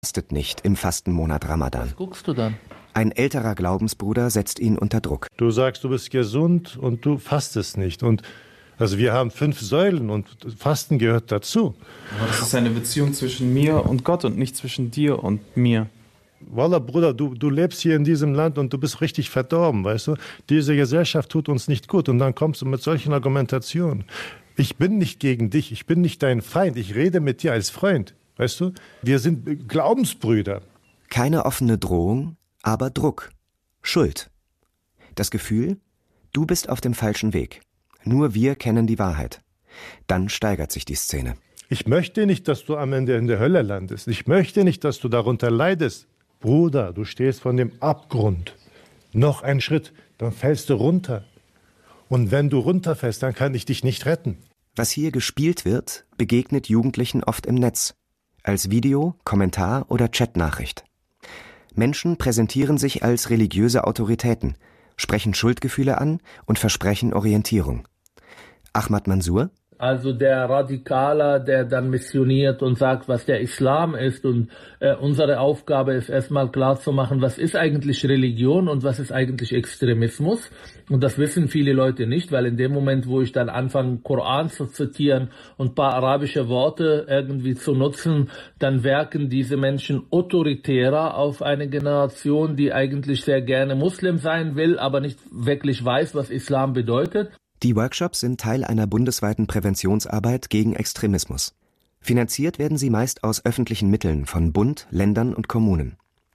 fastet nicht im Fastenmonat Ramadan. Was guckst du dann? Ein älterer Glaubensbruder setzt ihn unter Druck. Du sagst, du bist gesund und du fastest nicht. Und also wir haben 5 Säulen und Fasten gehört dazu. Aber das ist eine Beziehung zwischen mir und Gott und nicht zwischen dir und mir. Wallah, Bruder, du lebst hier in diesem Land und du bist richtig verdorben, weißt du? Diese Gesellschaft tut uns nicht gut. Und dann kommst du mit solchen Argumentationen. Ich bin nicht gegen dich, ich bin nicht dein Feind, ich rede mit dir als Freund, weißt du? Wir sind Glaubensbrüder. Keine offene Drohung, aber Druck, Schuld. Das Gefühl, du bist auf dem falschen Weg. Nur wir kennen die Wahrheit. Dann steigert sich die Szene. Ich möchte nicht, dass du am Ende in der Hölle landest. Ich möchte nicht, dass du darunter leidest. Bruder, du stehst von dem Abgrund. Noch ein Schritt, dann fällst du runter. Und wenn du runterfällst, dann kann ich dich nicht retten. Was hier gespielt wird, begegnet Jugendlichen oft im Netz. Als Video, Kommentar oder Chatnachricht. Menschen präsentieren sich als religiöse Autoritäten, sprechen Schuldgefühle an und versprechen Orientierung. Ahmad Mansour: Also der Radikaler, der dann missioniert und sagt, was der Islam ist. Und unsere Aufgabe ist erstmal klarzumachen, was ist eigentlich Religion und was ist eigentlich Extremismus. Und das wissen viele Leute nicht, weil in dem Moment, wo ich dann anfange, Koran zu zitieren und ein paar arabische Worte irgendwie zu nutzen, dann wirken diese Menschen autoritärer auf eine Generation, die eigentlich sehr gerne Muslim sein will, aber nicht wirklich weiß, was Islam bedeutet. Die Workshops sind Teil einer bundesweiten Präventionsarbeit gegen Extremismus. Finanziert werden sie meist aus öffentlichen Mitteln von Bund, Ländern und Kommunen.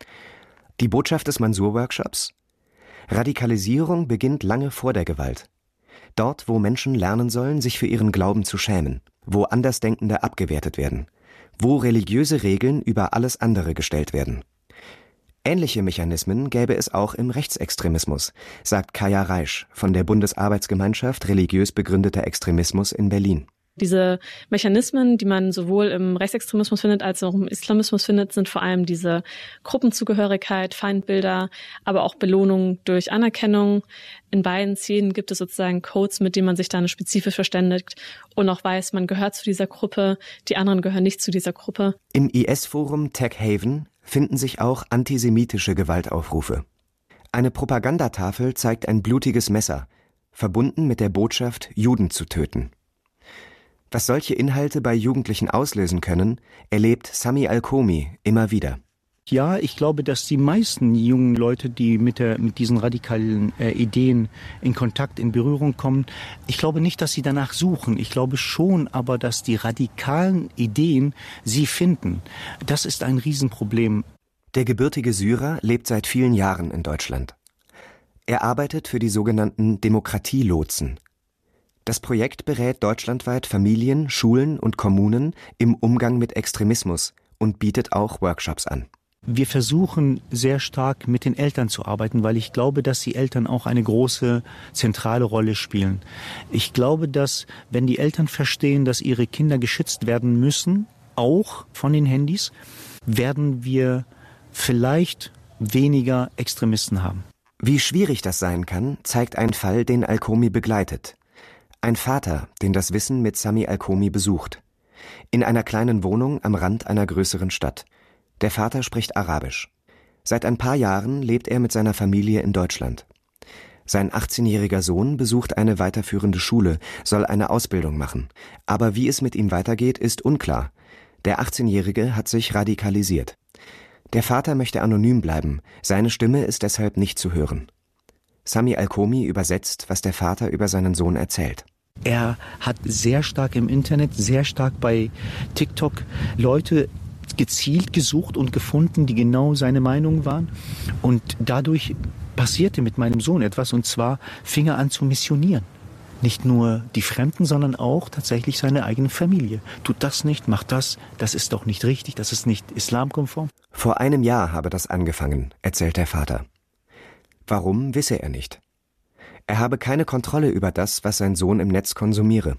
Die Botschaft des Mansour-Workshops: Radikalisierung beginnt lange vor der Gewalt. Dort, wo Menschen lernen sollen, sich für ihren Glauben zu schämen, wo Andersdenkende abgewertet werden, wo religiöse Regeln über alles andere gestellt werden. Ähnliche Mechanismen gäbe es auch im Rechtsextremismus, sagt Kaya Reisch von der Bundesarbeitsgemeinschaft Religiös begründeter Extremismus in Berlin. Diese Mechanismen, die man sowohl im Rechtsextremismus findet als auch im Islamismus findet, sind vor allem diese Gruppenzugehörigkeit, Feindbilder, aber auch Belohnung durch Anerkennung. In beiden Szenen gibt es sozusagen Codes, mit denen man sich dann spezifisch verständigt und auch weiß, man gehört zu dieser Gruppe, die anderen gehören nicht zu dieser Gruppe. Im IS-Forum Tech Haven finden sich auch antisemitische Gewaltaufrufe. Eine Propagandatafel zeigt ein blutiges Messer, verbunden mit der Botschaft, Juden zu töten. Was solche Inhalte bei Jugendlichen auslösen können, erlebt Sami Alkomi immer wieder. Ja, ich glaube, dass die meisten jungen Leute, die mit diesen radikalen Ideen in Kontakt, in Berührung kommen, ich glaube nicht, dass sie danach suchen. Ich glaube schon, aber dass die radikalen Ideen sie finden. Das ist ein Riesenproblem. Der gebürtige Syrer lebt seit vielen Jahren in Deutschland. Er arbeitet für die sogenannten Demokratielotsen. Das Projekt berät deutschlandweit Familien, Schulen und Kommunen im Umgang mit Extremismus und bietet auch Workshops an. Wir versuchen sehr stark mit den Eltern zu arbeiten, weil ich glaube, dass die Eltern auch eine große zentrale Rolle spielen. Ich glaube, dass wenn die Eltern verstehen, dass ihre Kinder geschützt werden müssen, auch von den Handys, werden wir vielleicht weniger Extremisten haben. Wie schwierig das sein kann, zeigt ein Fall, den Alkomi begleitet. Ein Vater, den das Wissen mit Sami Alkomi besucht. In einer kleinen Wohnung am Rand einer größeren Stadt. Der Vater spricht Arabisch. Seit ein paar Jahren lebt er mit seiner Familie in Deutschland. Sein 18-jähriger Sohn besucht eine weiterführende Schule, soll eine Ausbildung machen. Aber wie es mit ihm weitergeht, ist unklar. Der 18-Jährige hat sich radikalisiert. Der Vater möchte anonym bleiben, seine Stimme ist deshalb nicht zu hören. Sami Alkomi übersetzt, was der Vater über seinen Sohn erzählt. Er hat sehr stark im Internet, sehr stark bei TikTok Leute gezielt gesucht und gefunden, die genau seine Meinung waren. Und dadurch passierte mit meinem Sohn etwas, und zwar fing er an zu missionieren. Nicht nur die Fremden, sondern auch tatsächlich seine eigene Familie. Tut das nicht, macht das, das ist doch nicht richtig, das ist nicht islamkonform. Vor einem Jahr habe das angefangen, erzählt der Vater. Warum, wisse er nicht. Er habe keine Kontrolle über das, was sein Sohn im Netz konsumiere.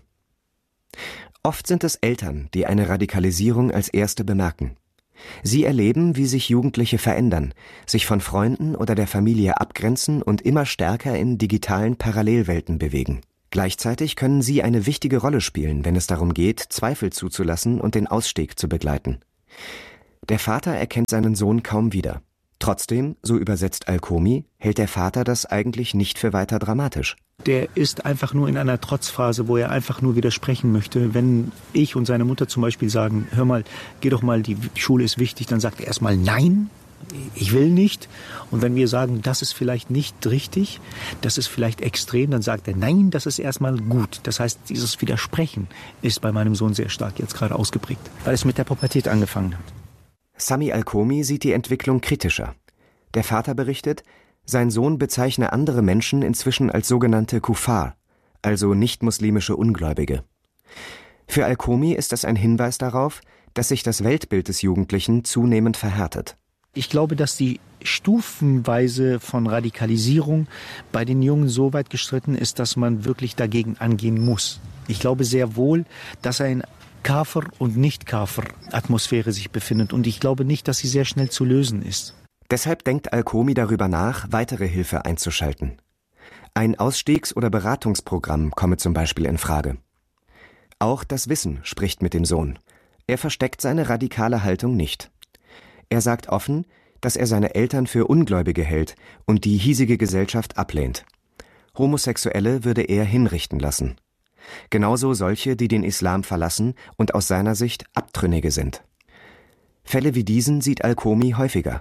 Oft sind es Eltern, die eine Radikalisierung als erste bemerken. Sie erleben, wie sich Jugendliche verändern, sich von Freunden oder der Familie abgrenzen und immer stärker in digitalen Parallelwelten bewegen. Gleichzeitig können sie eine wichtige Rolle spielen, wenn es darum geht, Zweifel zuzulassen und den Ausstieg zu begleiten. Der Vater erkennt seinen Sohn kaum wieder. Trotzdem, so übersetzt Alkomi, hält der Vater das eigentlich nicht für weiter dramatisch. Der ist einfach nur in einer Trotzphase, wo er einfach nur widersprechen möchte. Wenn ich und seine Mutter zum Beispiel sagen, hör mal, geh doch mal, die Schule ist wichtig, dann sagt er erstmal nein, ich will nicht. Und wenn wir sagen, das ist vielleicht nicht richtig, das ist vielleicht extrem, dann sagt er nein, das ist erstmal gut. Das heißt, dieses Widersprechen ist bei meinem Sohn sehr stark jetzt gerade ausgeprägt, weil es mit der Pubertät angefangen hat. Sami Alkomi sieht die Entwicklung kritischer. Der Vater berichtet, sein Sohn bezeichne andere Menschen inzwischen als sogenannte Kuffar, also nicht-muslimische Ungläubige. Für Alkomi ist das ein Hinweis darauf, dass sich das Weltbild des Jugendlichen zunehmend verhärtet. Ich glaube, dass die Stufenweise von Radikalisierung bei den Jungen so weit gestritten ist, dass man wirklich dagegen angehen muss. Ich glaube sehr wohl, dass ein Kafir- und Nicht-Kafir-Atmosphäre sich befindet. Und ich glaube nicht, dass sie sehr schnell zu lösen ist. Deshalb denkt Alkomi darüber nach, weitere Hilfe einzuschalten. Ein Ausstiegs- oder Beratungsprogramm komme zum Beispiel in Frage. Auch das Wissen spricht mit dem Sohn. Er versteckt seine radikale Haltung nicht. Er sagt offen, dass er seine Eltern für Ungläubige hält und die hiesige Gesellschaft ablehnt. Homosexuelle würde er hinrichten lassen. Genauso solche, die den Islam verlassen und aus seiner Sicht Abtrünnige sind. Fälle wie diesen sieht Alkomi häufiger.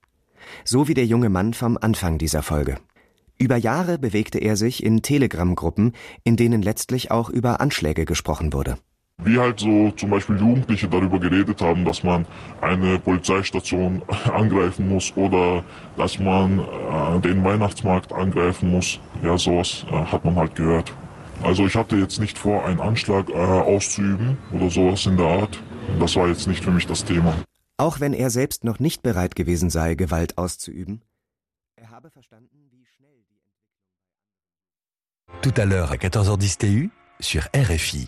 So wie der junge Mann vom Anfang dieser Folge. Über Jahre bewegte er sich in Telegram-Gruppen, in denen letztlich auch über Anschläge gesprochen wurde. Wie halt so zum Beispiel Jugendliche darüber geredet haben, dass man eine Polizeistation angreifen muss oder dass man den Weihnachtsmarkt angreifen muss. Ja, sowas hat man halt gehört. Also ich hatte jetzt nicht vor, einen Anschlag auszuüben oder sowas in der Art. Das war jetzt nicht für mich das Thema. Auch wenn er selbst noch nicht bereit gewesen sei, Gewalt auszuüben, er habe verstanden, wie schnell die Entwicklung... Tout à l'heure à 14h10 TU sur RFI.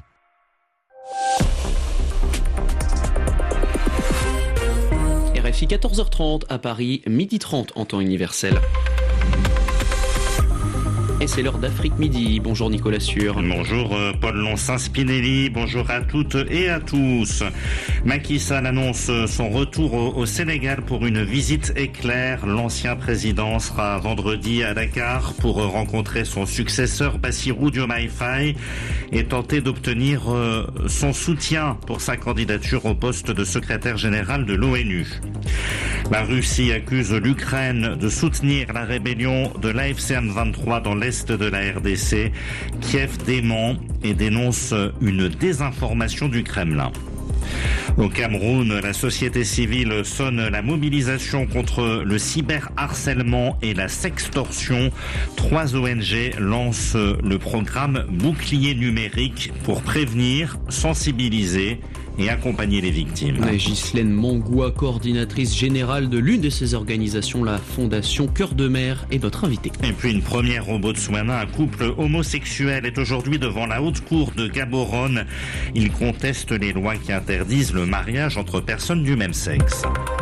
RFI 14h30 à Paris, 12h30 en temps universel. Et c'est l'heure d'Afrique Midi. Bonjour Nicolas Sûr. Bonjour Paul Loncin-Spinelli, bonjour à toutes et à tous. Macky Sall annonce son retour au Sénégal pour une visite éclair. L'ancien président sera vendredi à Dakar pour rencontrer son successeur Bassirou Diomaye Faye et tenter d'obtenir son soutien pour sa candidature au poste de secrétaire général de l'ONU. La Russie accuse l'Ukraine de soutenir la rébellion de l'AFC M23 dans l'est de la RDC. Kiev dément et dénonce une désinformation du Kremlin. Au Cameroun, la société civile sonne la mobilisation contre le cyberharcèlement et la sextorsion. 3 ONG lancent le programme Bouclier numérique pour prévenir, sensibiliser et accompagner les victimes. Ghislaine Mangoua, coordinatrice générale de l'une de ces organisations, la Fondation Cœur de Mer, est notre invitée. Et puis une première au Botswana, un couple homosexuel est aujourd'hui devant la haute cour de Gaborone. Il conteste les lois qui interdisent le mariage entre personnes du même sexe.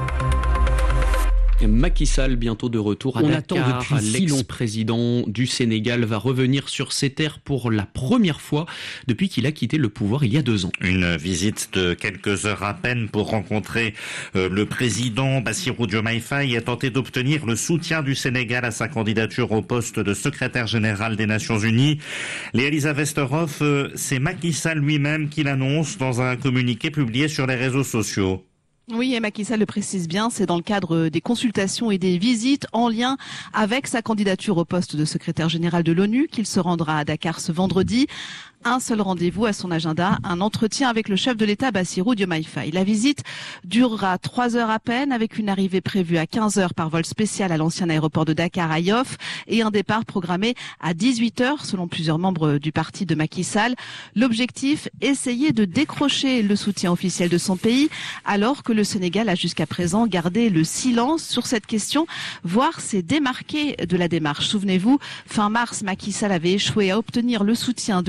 Macky Sall bientôt de retour à Dakar. L'ex-président du Sénégal va revenir sur ses terres pour la première fois depuis qu'il a quitté le pouvoir il y a 2 ans. Une visite de quelques heures à peine pour rencontrer le président Bassirou Diomaye Faye et tenter d'obtenir le soutien du Sénégal à sa candidature au poste de secrétaire général des Nations Unies. Léa-Lisa Westerhoff, c'est Macky Sall lui-même qui l'annonce dans un communiqué publié sur les réseaux sociaux. Oui, et Macky Sall le précise bien, c'est dans le cadre des consultations et des visites en lien avec sa candidature au poste de secrétaire général de l'ONU qu'il se rendra à Dakar ce vendredi. Un seul rendez-vous à son agenda, un entretien avec le chef de l'État Bassirou Diomaye Faye. La visite durera 3 heures à peine avec une arrivée prévue à 15 heures par vol spécial à l'ancien aéroport de Dakar à Yoff et un départ programmé à 18 heures selon plusieurs membres du parti de Macky Sall. L'objectif, essayer de décrocher le soutien officiel de son pays alors que le Sénégal a jusqu'à présent gardé le silence sur cette question, voire s'est démarqué de la démarche. Souvenez-vous, fin mars, Macky Sall avait échoué à obtenir le soutien de l'Union africaine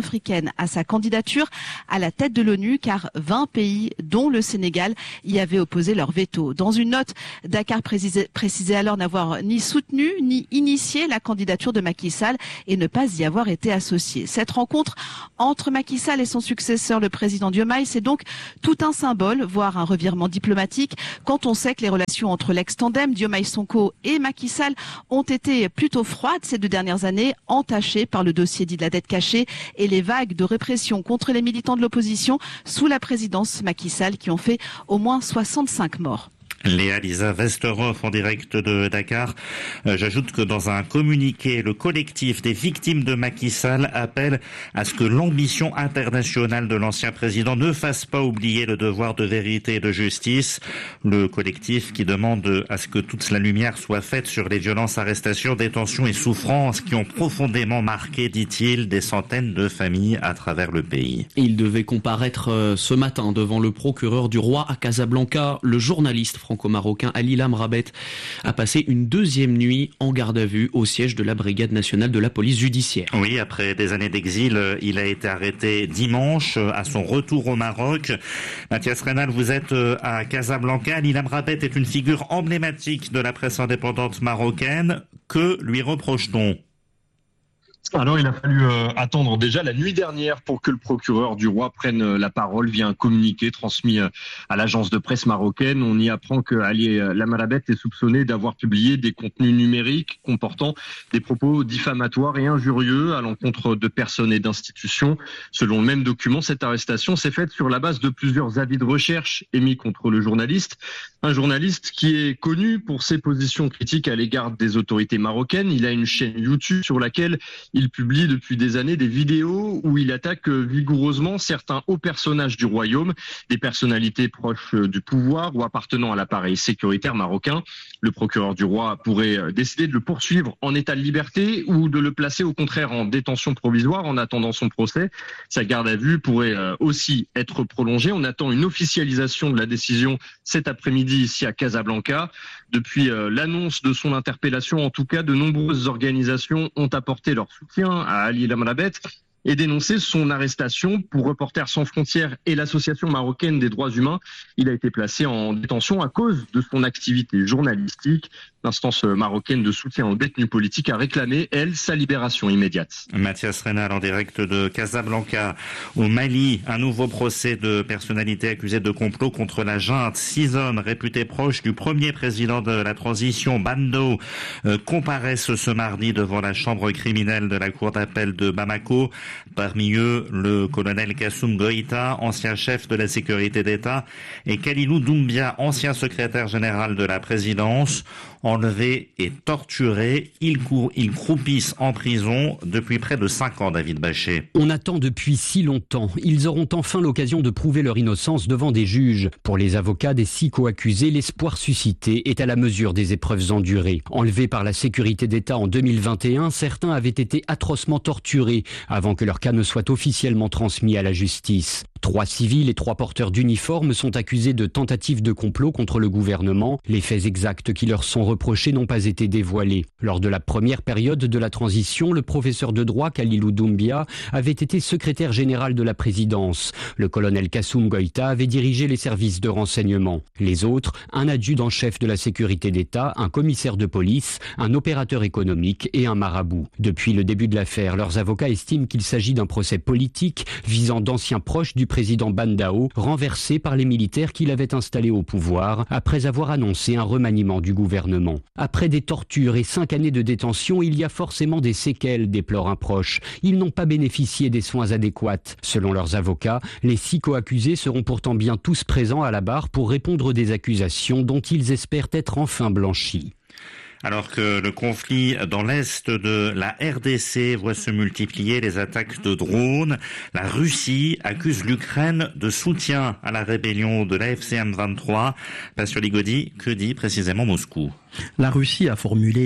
africaine à sa candidature à la tête de l'ONU, car 20 pays, dont le Sénégal, y avaient opposé leur veto. Dans une note, Dakar précisait alors n'avoir ni soutenu ni initié la candidature de Macky Sall et ne pas y avoir été associé. Cette rencontre entre Macky Sall et son successeur, le président Diomaye, c'est donc tout un symbole, voire un revirement diplomatique, quand on sait que les relations entre l'ex-tandem Diomaye Sonko et Macky Sall ont été plutôt froides ces 2 dernières années, entachées par le dossier dit de la dette cachée et les vagues de répression contre les militants de l'opposition sous la présidence Macky Sall qui ont fait au moins 65 morts. Léa Lisa Westerhoff en direct de Dakar. J'ajoute que dans un communiqué, le collectif des victimes de Macky Sall appelle à ce que l'ambition internationale de l'ancien président ne fasse pas oublier le devoir de vérité et de justice. Le collectif qui demande à ce que toute la lumière soit faite sur les violences, arrestations, détentions et souffrances qui ont profondément marqué, dit-il, des centaines de familles à travers le pays. Il devait comparaître ce matin devant le procureur du roi à Casablanca. Le journaliste franco-marocain Ali Lamrabet a passé une 2e nuit en garde à vue au siège de la Brigade nationale de la police judiciaire. Oui, après des années d'exil, il a été arrêté dimanche à son retour au Maroc. Mathias Reynal, vous êtes à Casablanca. Ali Lamrabet est une figure emblématique de la presse indépendante marocaine. Que lui reproche-t-on ? Alors, il a fallu attendre déjà la nuit dernière pour que le procureur du roi prenne la parole via un communiqué transmis à l'agence de presse marocaine. On y apprend que Ali Lamrabet est soupçonné d'avoir publié des contenus numériques comportant des propos diffamatoires et injurieux à l'encontre de personnes et d'institutions. Selon le même document, cette arrestation s'est faite sur la base de plusieurs avis de recherche émis contre le journaliste. Un journaliste qui est connu pour ses positions critiques à l'égard des autorités marocaines. Il a une chaîne YouTube sur laquelle il publie depuis des années des vidéos où il attaque vigoureusement certains hauts personnages du royaume, des personnalités proches du pouvoir ou appartenant à l'appareil sécuritaire marocain. Le procureur du roi pourrait décider de le poursuivre en état de liberté ou de le placer au contraire en détention provisoire en attendant son procès. Sa garde à vue pourrait aussi être prolongée. On attend une officialisation de la décision cet après-midi ici à Casablanca. Depuis l'annonce de son interpellation, en tout cas, de nombreuses organisations ont apporté leur soutien à Ali Lamrabet et dénoncé son arrestation. Pour Reporters sans frontières et l'Association marocaine des droits humains, il a été placé en détention à cause de son activité journalistique. L'instance marocaine de soutien aux détenus politiques a réclamé, elle, sa libération immédiate. Mathias Reynal en direct de Casablanca. Au Mali, un nouveau procès de personnalité accusée de complot contre la junte. 6 hommes réputés proches du premier président de la transition, Bando, comparaissent ce mardi devant la chambre criminelle de la cour d'appel de Bamako. Parmi eux, le colonel Kassoum Goïta, ancien chef de la sécurité d'État, et Kalilou Doumbia, ancien secrétaire général de la présidence. Enlevés et torturés, ils croupissent en prison depuis près de 5 ans, David Bachet. On attend depuis si longtemps. Ils auront enfin l'occasion de prouver leur innocence devant des juges. Pour les avocats des 6 co-accusés, l'espoir suscité est à la mesure des épreuves endurées. Enlevés par la sécurité d'État en 2021, certains avaient été atrocement torturés avant que leur cas ne soit officiellement transmis à la justice. 3 civils et 3 porteurs d'uniformes sont accusés de tentative de complot contre le gouvernement. Les faits exacts qui leur sont reprochés n'ont pas été dévoilés. Lors de la première période de la transition, le professeur de droit Kalilou Doumbia avait été secrétaire général de la présidence. Le colonel Kassoum Goïta avait dirigé les services de renseignement. Les autres, un adjudant-chef de la sécurité d'État, un commissaire de police, un opérateur économique et un marabout. Depuis le début de l'affaire, leurs avocats estiment qu'il s'agit d'un procès politique visant d'anciens proches du président Bandao, renversé par les militaires qui l'avaient installé au pouvoir après avoir annoncé un remaniement du gouvernement. Après des tortures et 5 années de détention, il y a forcément des séquelles, déplore un proche. Ils n'ont pas bénéficié des soins adéquats. Selon leurs avocats, les 6 co-accusés seront pourtant bien tous présents à la barre pour répondre des accusations dont ils espèrent être enfin blanchis. Alors que le conflit dans l'est de la RDC voit se multiplier les attaques de drones, la Russie accuse l'Ukraine de soutien à la rébellion de l'AFC M23. Pascal Ligodi, que dit précisément Moscou ? La Russie a formulé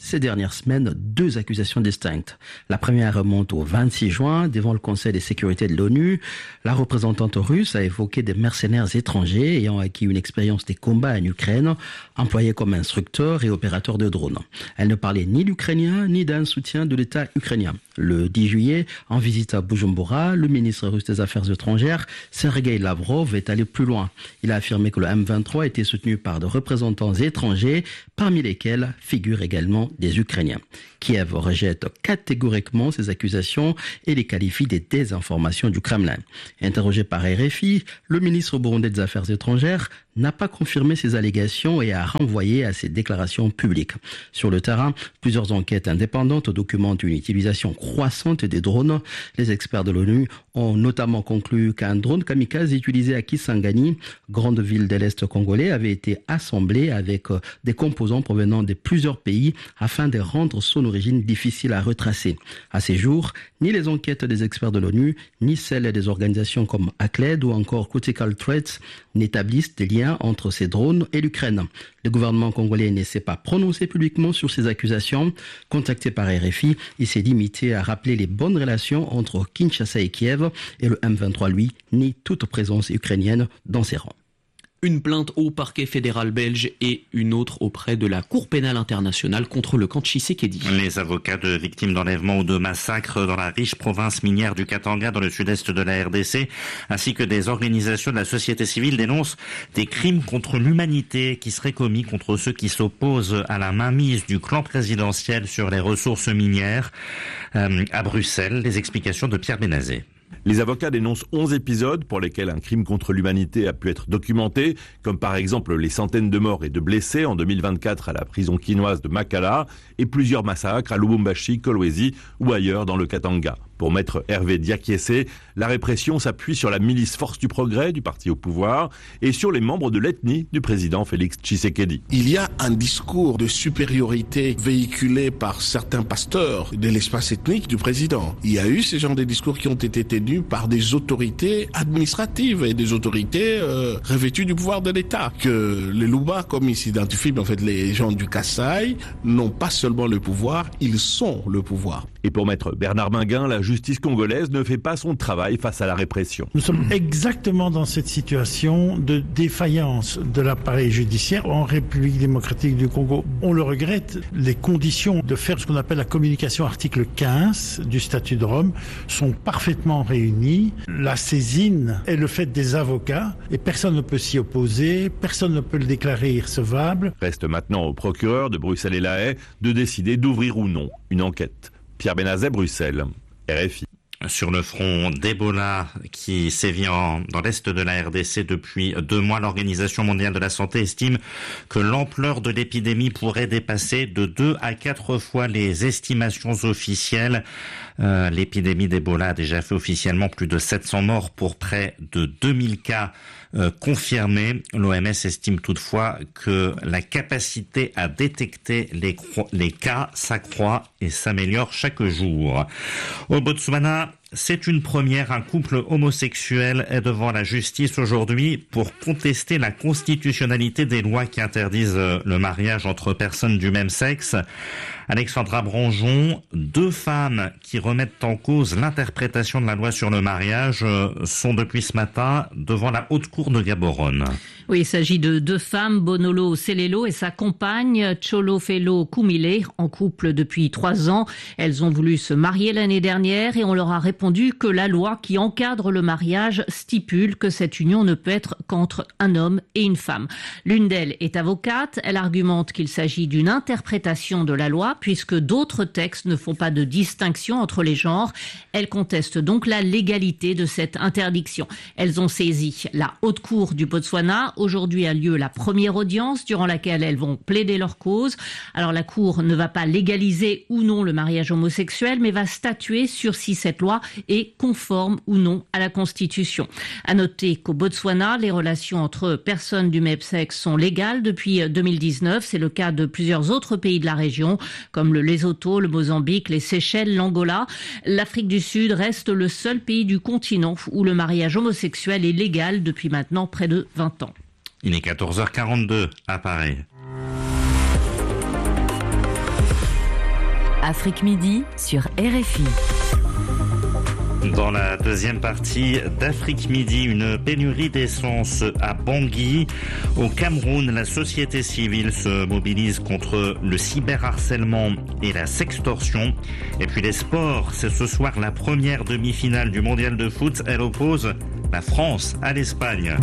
ces dernières semaines 2 accusations distinctes. La première remonte au 26 juin devant le Conseil de sécurité de l'ONU. La représentante russe a évoqué des mercenaires étrangers ayant acquis une expérience des combats en Ukraine, employés comme instructeurs et opérateurs de drones. Elle ne parlait ni d'Ukrainiens ni d'un soutien de l'État ukrainien. Le 10 juillet, en visite à Bujumbura, le ministre russe des Affaires étrangères, Sergei Lavrov, est allé plus loin. Il a affirmé que le M23 était soutenu par de représentants étrangers, parmi lesquels figurent également des Ukrainiens. Kiev rejette catégoriquement ces accusations et les qualifie de désinformation du Kremlin. Interrogé par RFI, le ministre burundais des Affaires étrangères n'a pas confirmé ces allégations et a renvoyé à ses déclarations publiques. Sur le terrain, plusieurs enquêtes indépendantes documentent une utilisation croissante des drones. Les experts de l'ONU ont notamment conclu qu'un drone kamikaze utilisé à Kisangani, grande ville de l'Est congolais, avait été assemblé avec des composants provenant de plusieurs pays afin de rendre son origine difficile à retracer. À ces jours, ni les enquêtes des experts de l'ONU, ni celles des organisations comme ACLED ou encore Critical Threats n'établissent des liens entre ces drones et l'Ukraine. Le gouvernement congolais ne s'est pas prononcé publiquement sur ces accusations. Contacté par RFI, il s'est limité à rappeler les bonnes relations entre Kinshasa et Kiev, et le M23, lui, nie toute présence ukrainienne dans ses rangs. Une plainte au parquet fédéral belge et une autre auprès de la Cour pénale internationale contre le camp de Tshisekedi. Les avocats de victimes d'enlèvement ou de massacres dans la riche province minière du Katanga dans le sud-est de la RDC, ainsi que des organisations de la société civile dénoncent des crimes contre l'humanité qui seraient commis contre ceux qui s'opposent à la mainmise du clan présidentiel sur les ressources minières. À Bruxelles, les explications de Pierre Benazet. Les avocats dénoncent 11 épisodes pour lesquels un crime contre l'humanité a pu être documenté, comme par exemple les centaines de morts et de blessés en 2024 à la prison quinoise de Makala et plusieurs massacres à Lubumbashi, Kolwezi ou ailleurs dans le Katanga. Pour maître Hervé Diakiese, la répression s'appuie sur la milice Force du Progrès du parti au pouvoir et sur les membres de l'ethnie du président Félix Tshisekedi. Il y a un discours de supériorité véhiculé par certains pasteurs de l'espace ethnique du président. Il y a eu ces genres de discours qui ont été tenus par des autorités administratives et des autorités revêtues du pouvoir de l'État. Que les Luba, comme ils s'identifient, en fait les gens du Kasaï, n'ont pas seulement le pouvoir, ils sont le pouvoir. Et pour maître Bernard Minguin, la justice congolaise ne fait pas son travail face à la répression. Nous sommes exactement dans cette situation de défaillance de l'appareil judiciaire en République démocratique du Congo. On le regrette, les conditions de faire ce qu'on appelle la communication article 15 du statut de Rome sont parfaitement réunies. La saisine est le fait des avocats et personne ne peut s'y opposer, personne ne peut le déclarer irrecevable. Reste maintenant au procureur de Bruxelles et La Haye de décider d'ouvrir ou non une enquête. Pierre Benazet, Bruxelles, RFI. Sur le front d'Ebola qui sévit dans l'est de la RDC depuis 2 mois, l'Organisation mondiale de la santé estime que l'ampleur de l'épidémie pourrait dépasser de 2 à 4 fois les estimations officielles. L'épidémie d'Ebola a déjà fait officiellement plus de 700 morts pour près de 2000 cas confirmés. L'OMS estime toutefois que la capacité à détecter les cas s'accroît et s'améliore chaque jour. Au Botswana, c'est une première. Un couple homosexuel est devant la justice aujourd'hui pour contester la constitutionnalité des lois qui interdisent le mariage entre personnes du même sexe. Alexandra Branjon, 2 femmes qui remettent en cause l'interprétation de la loi sur le mariage sont depuis ce matin devant la haute cour de Gaborone. Oui, il s'agit de 2 femmes, Bonolo Selelo et sa compagne Tcholofelo Kumile, en couple depuis 3 ans. Elles ont voulu se marier l'année dernière et on leur a répondu que la loi qui encadre le mariage stipule que cette union ne peut être qu'entre un homme et une femme. L'une d'elles est avocate. Elle argumente qu'il s'agit d'une interprétation de la loi puisque d'autres textes ne font pas de distinction entre les genres. Elle conteste donc la légalité de cette interdiction. Elles ont saisi la haute cour du Botswana. Aujourd'hui a lieu la première audience durant laquelle elles vont plaider leur cause. Alors la cour ne va pas légaliser ou non le mariage homosexuel, mais va statuer sur si cette loi est conforme ou non à la Constitution. À noter qu'au Botswana, les relations entre personnes du même sexe sont légales depuis 2019. C'est le cas de plusieurs autres pays de la région, comme le Lesotho, le Mozambique, les Seychelles, l'Angola. L'Afrique du Sud reste le seul pays du continent où le mariage homosexuel est légal depuis maintenant près de 20 ans. Il est 14h42 à Paris. Afrique Midi sur RFI. Dans la deuxième partie d'Afrique Midi, une pénurie d'essence à Bangui. Au Cameroun, la société civile se mobilise contre le cyberharcèlement et la sextorsion. Et puis les sports, c'est ce soir la première demi-finale du mondial de foot. Elle oppose la France à l'Espagne.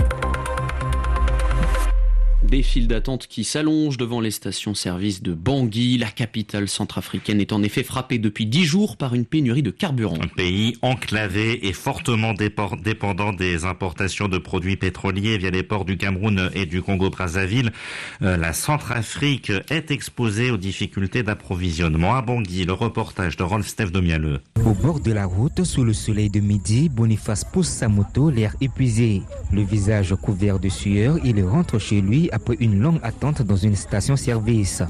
Des files d'attente qui s'allongent devant les stations-service de Bangui. La capitale centrafricaine est en effet frappée depuis 10 jours par une pénurie de carburant. Un pays enclavé et fortement dépendant des importations de produits pétroliers via les ports du Cameroun et du Congo-Brazzaville. La Centrafrique est exposée aux difficultés d'approvisionnement. À Bangui, le reportage de Rolf-Steph Domialeux. Au bord de la route, sous le soleil de midi, Boniface pousse sa moto, l'air épuisé. Le visage couvert de sueur, il rentre chez lui après une longue attente dans une station-service.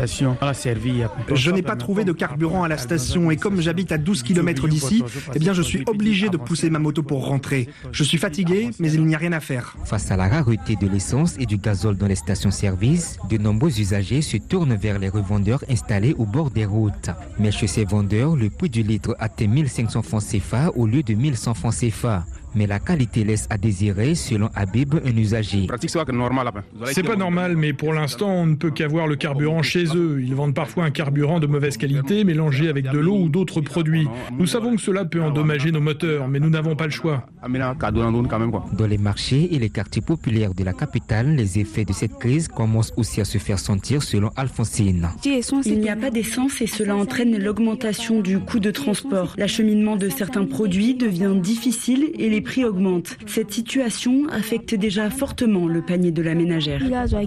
Je n'ai pas trouvé de carburant à la station et comme j'habite à 12 km d'ici, je suis obligé de pousser ma moto pour rentrer. Je suis fatigué, mais il n'y a rien à faire. Face à la rareté de l'essence et du gazole dans les stations-service, de nombreux usagers se tournent vers les revendeurs installés au bord des routes. Mais chez ces vendeurs, le prix du litre atteint 1500 francs CFA au lieu de 1100 francs CFA. Mais la qualité laisse à désirer, selon Habib, un usager. C'est pas normal, mais pour l'instant, on ne peut qu'avoir le carburant chez eux. Ils vendent parfois un carburant de mauvaise qualité, mélangé avec de l'eau ou d'autres produits. Nous savons que cela peut endommager nos moteurs, mais nous n'avons pas le choix. Dans les marchés et les quartiers populaires de la capitale, les effets de cette crise commencent aussi à se faire sentir, selon Alphonsine. Il n'y a pas d'essence et cela entraîne l'augmentation du coût de transport. L'acheminement de certains produits devient difficile et les prix augmentent. Cette situation affecte déjà fortement le panier de la ménagère.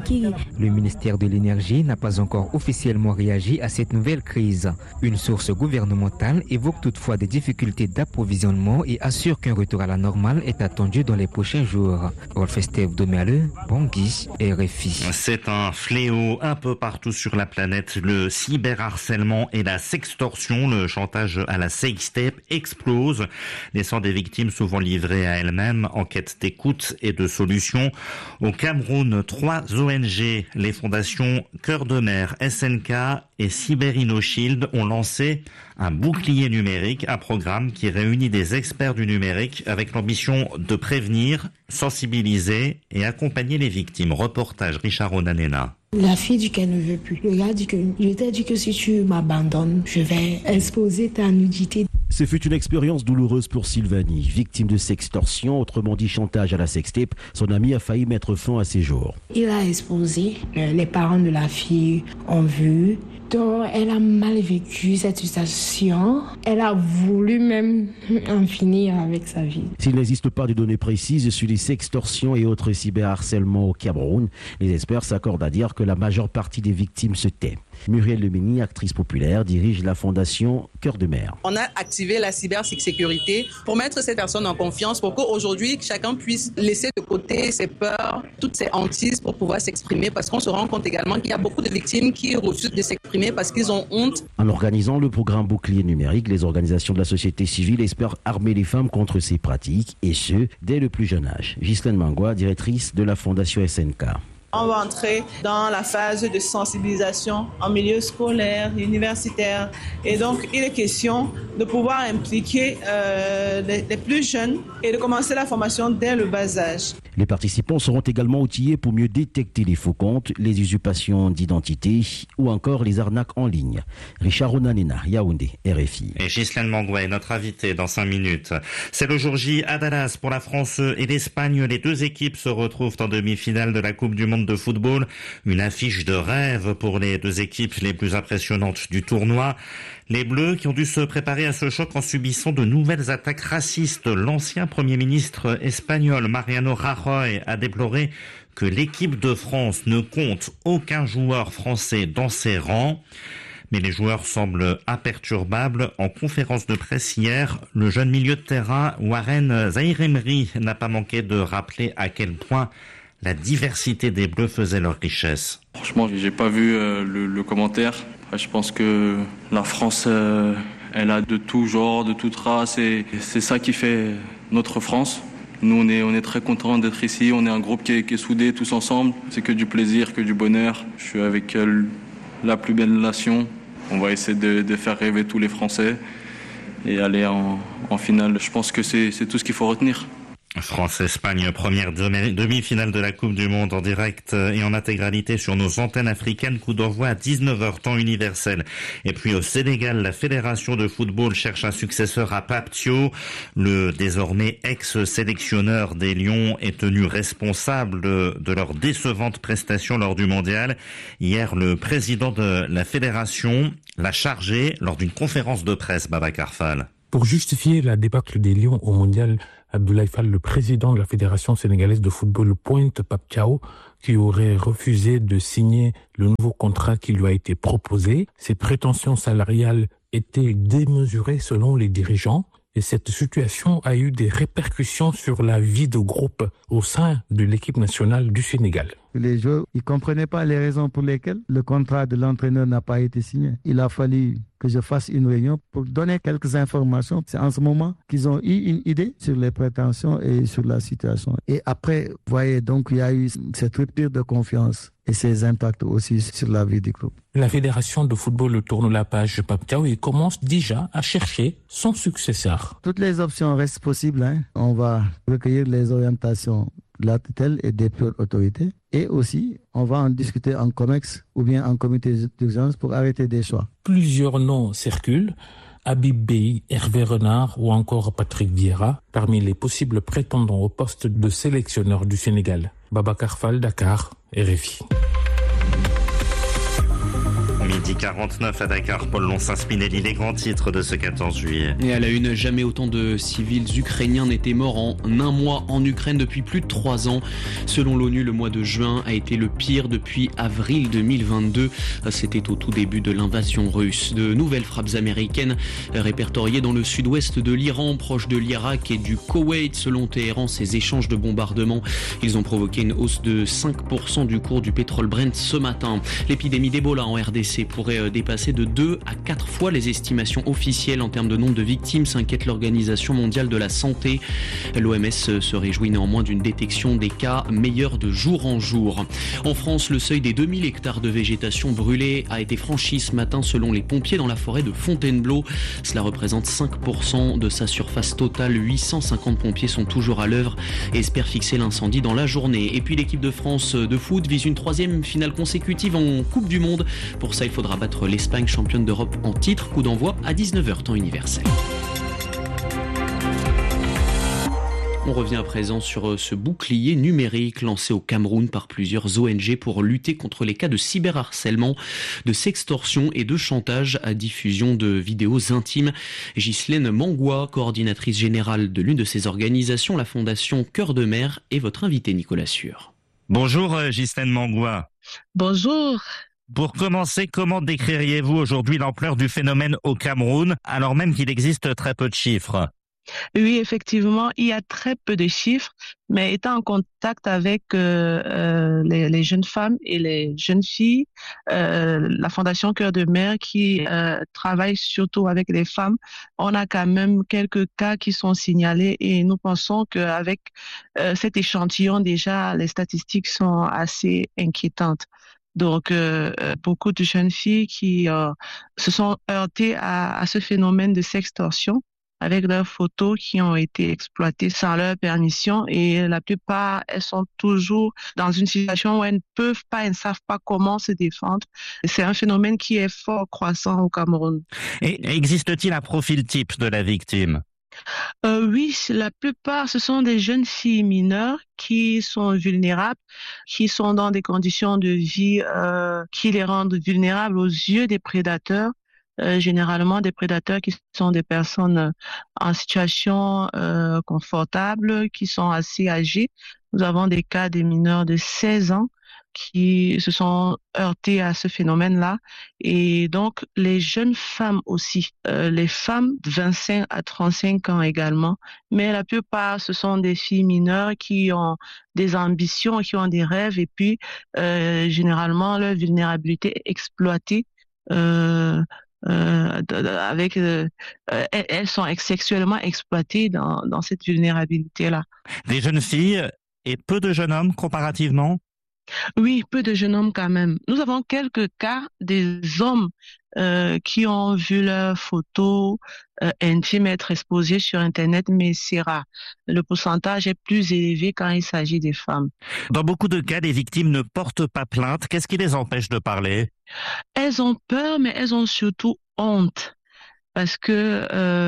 Le ministère de l'Énergie n'a pas encore officiellement réagi à cette nouvelle crise. Une source gouvernementale évoque toutefois des difficultés d'approvisionnement et assure qu'un retour à la normale est attendu dans les prochains jours. Rolf-Steph Domialeux, Bangui, RFI. C'est un fléau un peu partout sur la planète. Le cyberharcèlement et la sextorsion, le chantage à la sextape explose, laissant des victimes souvent livrées à elles-mêmes en quête d'écoute et de solutions. Au Cameroun, 3 ONG, les fondations Cœur de Mer, SNK et CyberInnoShield ont lancé un bouclier numérique, un programme qui réunit des experts du numérique avec l'ambition de prévenir, sensibiliser et accompagner les victimes. Reportage Richard Onanena. La fille dit qu'elle ne veut plus. Le gars dit que je t'ai dit que si tu m'abandonnes, je vais exposer ta nudité. Ce fut une expérience douloureuse pour Sylvanie, victime de sextorsion, autrement dit chantage à la sextape. Son ami a failli mettre fin à ses jours. Il a exposé, les parents de la fille ont vu. Donc, elle a mal vécu cette situation. Elle a voulu même en finir avec sa vie. S'il n'existe pas de données précises sur les sextorsions et autres cyberharcèlements au Cameroun, les experts s'accordent à dire que la majeure partie des victimes se tait. Muriel Lemeni, actrice populaire, dirige la fondation Cœur de Mer. On a activé la cybersécurité pour mettre ces personnes en confiance, pour qu'aujourd'hui, chacun puisse laisser de côté ses peurs, toutes ses hantises pour pouvoir s'exprimer, parce qu'on se rend compte également qu'il y a beaucoup de victimes qui refusent de s'exprimer parce qu'ils ont honte. En organisant le programme Bouclier numérique, les organisations de la société civile espèrent armer les femmes contre ces pratiques, et ce, dès le plus jeune âge. Ghislaine Mangwa, directrice de la fondation SNK. On va entrer dans la phase de sensibilisation en milieu scolaire, universitaire. Et donc, il est question de pouvoir impliquer les plus jeunes et de commencer la formation dès le bas âge. Les participants seront également outillés pour mieux détecter les faux comptes, les usurpations d'identité ou encore les arnaques en ligne. Richard Onanena, Yaoundé, RFI. Et Ghislaine Mangoué, notre invité dans 5 minutes. C'est le jour J à Dallas pour la France et l'Espagne. Les deux équipes se retrouvent en demi-finale de la Coupe du Monde de football. Une affiche de rêve pour les deux équipes les plus impressionnantes du tournoi. Les Bleus qui ont dû se préparer à ce choc en subissant de nouvelles attaques racistes. L'ancien Premier ministre espagnol Mariano Rajoy a déploré que l'équipe de France ne compte aucun joueur français dans ses rangs. Mais les joueurs semblent imperturbables. En conférence de presse hier, le jeune milieu de terrain Warren Zaïre-Emery n'a pas manqué de rappeler à quel point la diversité des Bleus faisait leur richesse. Franchement, j'ai pas vu le commentaire. Je pense que la France, elle a de tout genre, de toute race, et c'est ça qui fait notre France. Nous, on est très contents d'être ici. On est un groupe qui est soudé tous ensemble. C'est que du plaisir, que du bonheur. Je suis avec la plus belle nation. On va essayer de faire rêver tous les Français et aller en finale. Je pense que c'est tout ce qu'il faut retenir. France-Espagne, première demi-finale de la Coupe du Monde en direct et en intégralité sur nos antennes africaines. Coup d'envoi à 19h, temps universel. Et puis au Sénégal, la Fédération de football cherche un successeur à Pape Thiaw. Le désormais ex-sélectionneur des Lions est tenu responsable de leur décevante prestation lors du mondial. Hier, le président de la Fédération l'a chargé lors d'une conférence de presse, Babacar Fall. Pour justifier la débâcle des Lions au mondial, Abdoulaye Fall, le président de la Fédération sénégalaise de football, pointe Pape Thiaw, qui aurait refusé de signer le nouveau contrat qui lui a été proposé. Ses prétentions salariales étaient démesurées selon les dirigeants. Et cette situation a eu des répercussions sur la vie de groupe au sein de l'équipe nationale du Sénégal. Les joueurs, ils ne comprenaient pas les raisons pour lesquelles le contrat de l'entraîneur n'a pas été signé. Il a fallu que je fasse une réunion pour donner quelques informations. C'est en ce moment qu'ils ont eu une idée sur les prétentions et sur la situation. Et après, vous voyez, donc il y a eu cette rupture de confiance et ses impacts aussi sur la vie du groupe. La Fédération de football tourne la page Pape Thiaw et commence déjà à chercher son successeur. Toutes les options restent possibles. On va recueillir les orientations de la tutelle et des autorités. Et aussi, on va en discuter en COMEX ou bien en comité d'urgence pour arrêter des choix. Plusieurs noms circulent. Habib Beye, Hervé Renard ou encore Patrick Vieira, parmi les possibles prétendants au poste de sélectionneur du Sénégal. Babacar Fall, Dakar, RFI. Midi 49 à Dakar, Paul Lonssin-Spinelli, les grands titres de ce 14 juillet. Et à la une, jamais autant de civils ukrainiens n'étaient morts en un mois en Ukraine depuis plus de 3 ans. Selon l'ONU, le mois de juin a été le pire depuis avril 2022. C'était au tout début de l'invasion russe. De nouvelles frappes américaines répertoriées dans le sud-ouest de l'Iran, proche de l'Irak et du Koweït. Selon Téhéran, ces échanges de bombardements, ils ont provoqué une hausse de 5% du cours du pétrole Brent ce matin. L'épidémie d'Ebola en RDC pourrait dépasser de 2 à 4 fois les estimations officielles en termes de nombre de victimes, s'inquiète l'Organisation mondiale de la santé. L'OMS se réjouit néanmoins d'une détection des cas meilleure de jour en jour. En France, le seuil des 2000 hectares de végétation brûlée a été franchi ce matin selon les pompiers dans la forêt de Fontainebleau. Cela représente 5% de sa surface totale. 850 pompiers sont toujours à l'œuvre et espèrent fixer l'incendie dans la journée. Et puis l'équipe de France de foot vise une 3e finale consécutive en Coupe du Monde. Pour ça, il faudra battre l'Espagne, championne d'Europe en titre. Coup d'envoi à 19h, temps universel. On revient à présent sur ce bouclier numérique lancé au Cameroun par plusieurs ONG pour lutter contre les cas de cyberharcèlement, de sextorsion et de chantage à diffusion de vidéos intimes. Ghislaine Mangoua, coordinatrice générale de l'une de ces organisations, la Fondation Cœur de Mer, est votre invitée, Nicolas Sueur. Bonjour Ghislaine Mangoua. Bonjour. Pour commencer, comment décririez-vous aujourd'hui l'ampleur du phénomène au Cameroun, alors même qu'il existe très peu de chiffres ? Oui, effectivement, il y a très peu de chiffres, mais étant en contact avec les jeunes femmes et les jeunes filles, la Fondation Cœur de Mer qui travaille surtout avec les femmes, on a quand même quelques cas qui sont signalés et nous pensons qu'avec cet échantillon déjà, les statistiques sont assez inquiétantes. Donc, beaucoup de jeunes filles qui se sont heurtées à ce phénomène de sextorsion avec leurs photos qui ont été exploitées sans leur permission et la plupart, elles sont toujours dans une situation où elles ne savent pas comment se défendre. C'est un phénomène qui est fort croissant au Cameroun. Et existe-t-il un profil type de la victime ? Oui, la plupart, ce sont des jeunes filles mineures qui sont vulnérables, qui sont dans des conditions de vie qui les rendent vulnérables aux yeux des prédateurs. Généralement des prédateurs qui sont des personnes en situation confortable, qui sont assez âgées. Nous avons des cas des mineurs de 16 ans qui se sont heurtés à ce phénomène-là. Et donc, les jeunes femmes aussi, les femmes de 25 à 35 ans également. Mais la plupart, ce sont des filles mineures qui ont des ambitions, qui ont des rêves et puis, généralement, leur vulnérabilité est exploitée. Elles sont sexuellement exploitées dans cette vulnérabilité-là. Des jeunes filles et peu de jeunes hommes comparativement ? Oui, peu de jeunes hommes quand même. Nous avons quelques cas des hommes qui ont vu leurs photos intimes être exposées sur Internet, mais c'est rare. Le pourcentage est plus élevé quand il s'agit des femmes. Dans beaucoup de cas, les victimes ne portent pas plainte. Qu'est-ce qui les empêche de parler? Elles ont peur, mais elles ont surtout honte. Parce que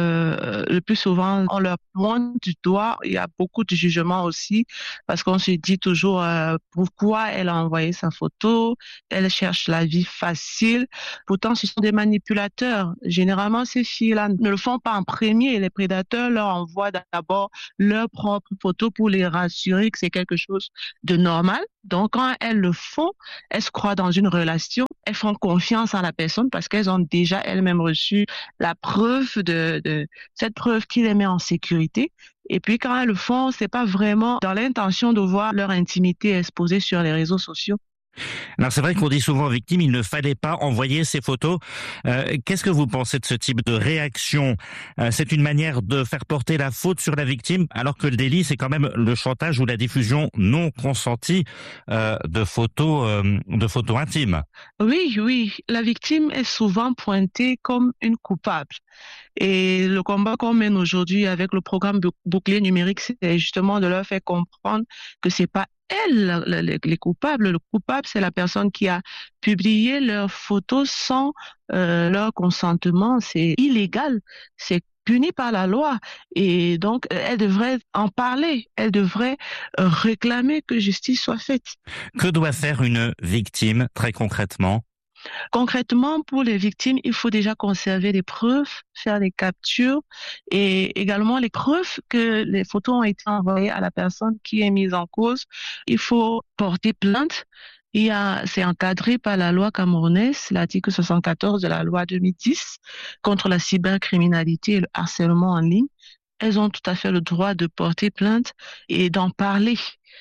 le plus souvent, on leur pointe du doigt. Il y a beaucoup de jugements aussi, parce qu'on se dit toujours pourquoi elle a envoyé sa photo, elle cherche la vie facile. Pourtant, ce sont des manipulateurs. Généralement, ces filles-là ne le font pas en premier. Les prédateurs leur envoient d'abord leurs propres photos pour les rassurer que c'est quelque chose de normal. Donc, quand elles le font, elles se croient dans une relation, elles font confiance à la personne parce qu'elles ont déjà elles-mêmes reçu la preuve de cette preuve qui les met en sécurité. Et puis, quand elles le font, c'est pas vraiment dans l'intention de voir leur intimité exposée sur les réseaux sociaux. Alors c'est vrai qu'on dit souvent aux victimes, il ne fallait pas envoyer ces photos. Qu'est-ce que vous pensez de ce type de réaction? C'est une manière de faire porter la faute sur la victime, alors que le délit, c'est quand même le chantage ou la diffusion non consentie de photos intimes. Oui, la victime est souvent pointée comme une coupable. Et le combat qu'on mène aujourd'hui avec le programme bouclier numérique, c'est justement de leur faire comprendre que c'est pas elles les coupables. Le coupable, c'est la personne qui a publié leurs photos sans leur consentement. C'est illégal, c'est puni par la loi. Et donc, elle devrait en parler. Elle devrait réclamer que justice soit faite. Que doit faire une victime, très concrètement? Concrètement, pour les victimes, il faut déjà conserver des preuves, faire des captures et également les preuves que les photos ont été envoyées à la personne qui est mise en cause. Il faut porter plainte. C'est encadré par la loi camerounaise, l'article 74 de la loi 2010 contre la cybercriminalité et le harcèlement en ligne. Elles ont tout à fait le droit de porter plainte et d'en parler.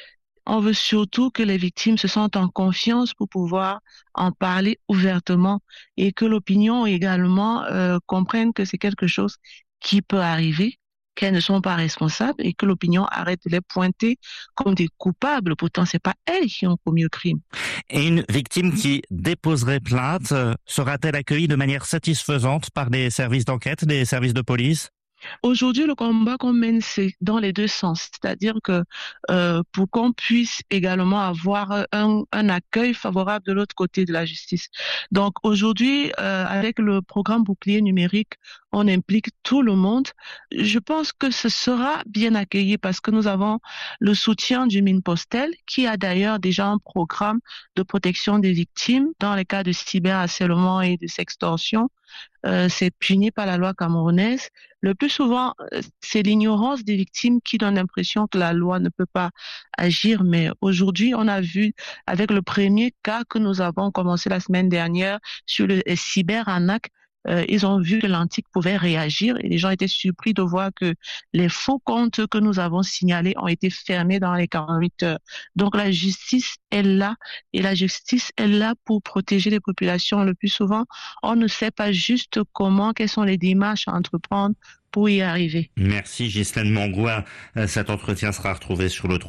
On veut surtout que les victimes se sentent en confiance pour pouvoir en parler ouvertement et que l'opinion également comprenne que c'est quelque chose qui peut arriver, qu'elles ne sont pas responsables et que l'opinion arrête de les pointer comme des coupables. Pourtant, c'est pas elles qui ont commis le crime. Et une victime qui déposerait plainte, sera-t-elle accueillie de manière satisfaisante par les services d'enquête, les services de police? Aujourd'hui, le combat qu'on mène, c'est dans les deux sens. C'est-à-dire que pour qu'on puisse également avoir un accueil favorable de l'autre côté de la justice. Donc aujourd'hui, avec le programme bouclier numérique, on implique tout le monde. Je pense que ce sera bien accueilli parce que nous avons le soutien du Minpostel, qui a d'ailleurs déjà un programme de protection des victimes dans les cas de cyberharcèlement et de sextorsion. C'est puni par la loi camerounaise. Le plus souvent, c'est l'ignorance des victimes qui donne l'impression que la loi ne peut pas agir. Mais aujourd'hui, on a vu avec le premier cas que nous avons commencé la semaine dernière sur le cyberarnaque, ils ont vu que l'Antique pouvait réagir et les gens étaient surpris de voir que les faux comptes que nous avons signalés ont été fermés dans les 48 heures. Donc la justice est là et la justice est là pour protéger les populations. Le plus souvent, on ne sait pas juste quelles sont les démarches à entreprendre pour y arriver. Merci Ghislaine Mangoua. Cet entretien sera retrouvé sur le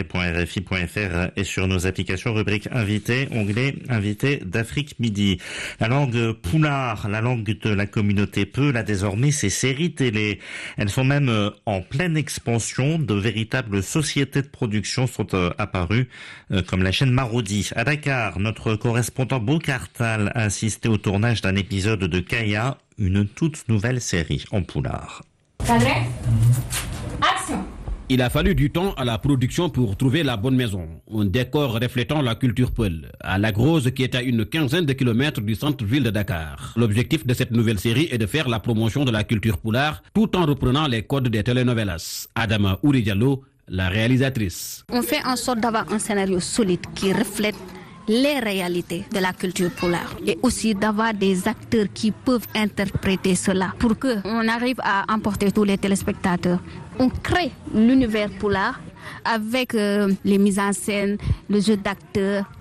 www.rfi.fr et sur nos applications rubrique invité, onglet invité d'Afrique Midi. La langue poulard, la langue de la communauté Peul, a désormais ses séries télé. Elles sont même en pleine expansion. De véritables sociétés de production sont apparues, comme la chaîne Marodi. À Dakar, notre correspondant Bokartal a assisté au tournage d'un épisode de Kaya, une toute nouvelle série en poulard. Action. Il a fallu du temps à la production pour trouver la bonne maison. Un décor reflétant la culture Peul, à La Grosse qui est à une 15aine de kilomètres du centre-ville de Dakar. L'objectif de cette nouvelle série est de faire la promotion de la culture poulard tout en reprenant les codes des telenovelas. Adama Ouri Diallo, la réalisatrice. On fait en sorte d'avoir un scénario solide qui reflète les réalités de la culture poulard et aussi d'avoir des acteurs qui peuvent interpréter cela pour qu'on arrive à emporter tous les téléspectateurs. On crée l'univers poulard avec les mises en scène, le jeu d'acteurs,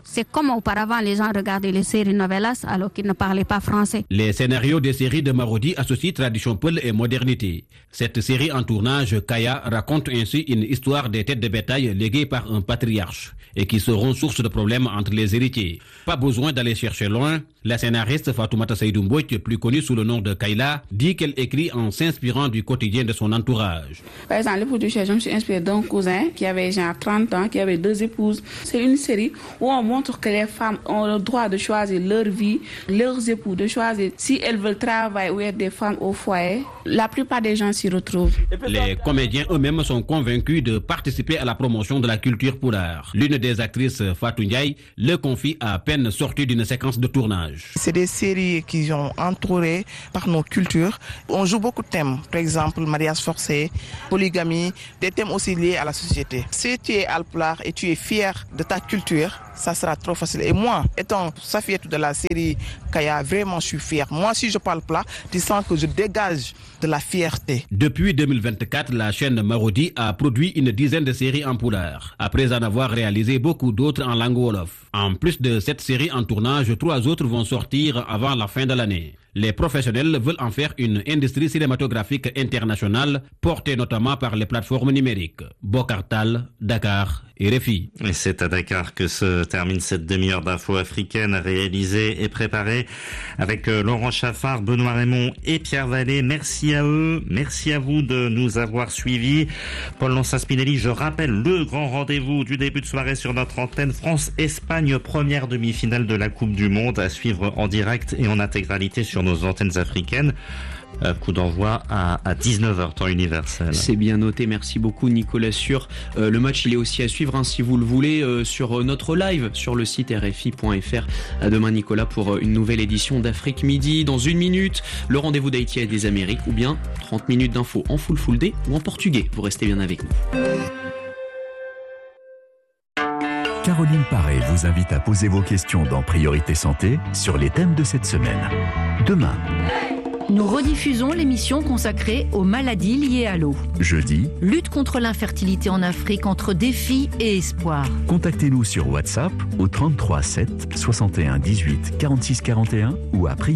C'est comme auparavant les gens regardaient les séries novelas alors qu'ils ne parlaient pas français. Les scénarios des séries de Marodi associent tradition peul et modernité. Cette série en tournage, Kaya, raconte ainsi une histoire des têtes de bétail léguées par un patriarche et qui seront source de problèmes entre les héritiers. Pas besoin d'aller chercher loin. La scénariste Fatoumata Saïdou Mbouch, plus connue sous le nom de Kayla, dit qu'elle écrit en s'inspirant du quotidien de son entourage. Par exemple, le produit, je me suis inspirée d'un cousin qui avait genre 30 ans, qui avait 2 épouses. C'est une série où on montre que les femmes ont le droit de choisir leur vie, leurs époux, de choisir si elles veulent travailler ou être des femmes au foyer. La plupart des gens s'y retrouvent. Les comédiens eux-mêmes sont convaincus de participer à la promotion de la culture poulard. L'une des actrices, Fatou Ndiaye, le confie à peine sortie d'une séquence de tournage. C'est des séries qui sont entourées par nos cultures. On joue beaucoup de thèmes, par exemple mariage forcé, polygamie, des thèmes aussi liés à la société. Si tu es alpulaar et tu es fier de ta culture, ça sera trop facile. Et moi, étant Safiatou de la série Kaya, vraiment je suis fier. Moi, si je parle plat, tu sens que je dégage de la fierté. Depuis 2024, la chaîne Marodi a produit une dizaine de séries en poulard, après en avoir réalisé beaucoup d'autres en langue wolof. En plus de cette série en tournage, 3 autres vont sortir avant la fin de l'année. Les professionnels veulent en faire une industrie cinématographique internationale, portée notamment par les plateformes numériques. Bokartal, Dakar et RFI. Et c'est à Dakar que se termine cette demi-heure d'info africaine réalisée et préparée avec Laurent Chaffard, Benoît Raymond et Pierre Vallée. Merci à eux, merci à vous de nous avoir suivis. Paul Lansat-Spinelli, je rappelle le grand rendez-vous du début de soirée sur notre antenne. France-Espagne, première demi-finale de la Coupe du Monde à suivre en direct et en intégralité sur nos antennes africaines. Coup d'envoi à 19h, temps universel. C'est bien noté, merci beaucoup Nicolas Sûr. Le match il est aussi à suivre si vous le voulez sur notre live sur le site rfi.fr. À demain Nicolas pour une nouvelle édition d'Afrique Midi. Dans 1 minute, le rendez-vous d'Haïti et des Amériques ou bien 30 minutes d'infos en full day ou en portugais. Vous restez bien avec nous. Caroline Paré vous invite à poser vos questions dans Priorité Santé sur les thèmes de cette semaine. Demain, nous rediffusons l'émission consacrée aux maladies liées à l'eau. Jeudi, lutte contre l'infertilité en Afrique entre défis et espoir. Contactez-nous sur WhatsApp au 33 7 61 18 46 41 ou à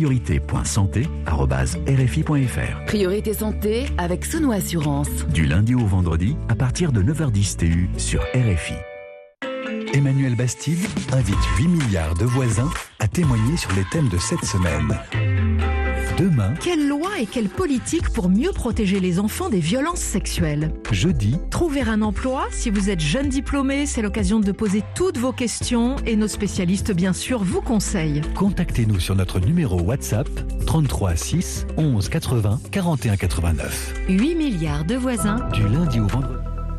priorité.santé@rfi.fr. Priorité Santé avec Sono Assurance. Du lundi au vendredi à partir de 9h10 TU sur RFI. Emmanuel Bastide invite 8 milliards de voisins à témoigner sur les thèmes de cette semaine. Demain, quelle loi et quelle politique pour mieux protéger les enfants des violences sexuelles? Jeudi, trouver un emploi. Si vous êtes jeune diplômé, c'est l'occasion de poser toutes vos questions et nos spécialistes, bien sûr, vous conseillent. Contactez-nous sur notre numéro WhatsApp 33 6 11 80 41 89. 8 milliards de voisins. Du lundi au vendredi.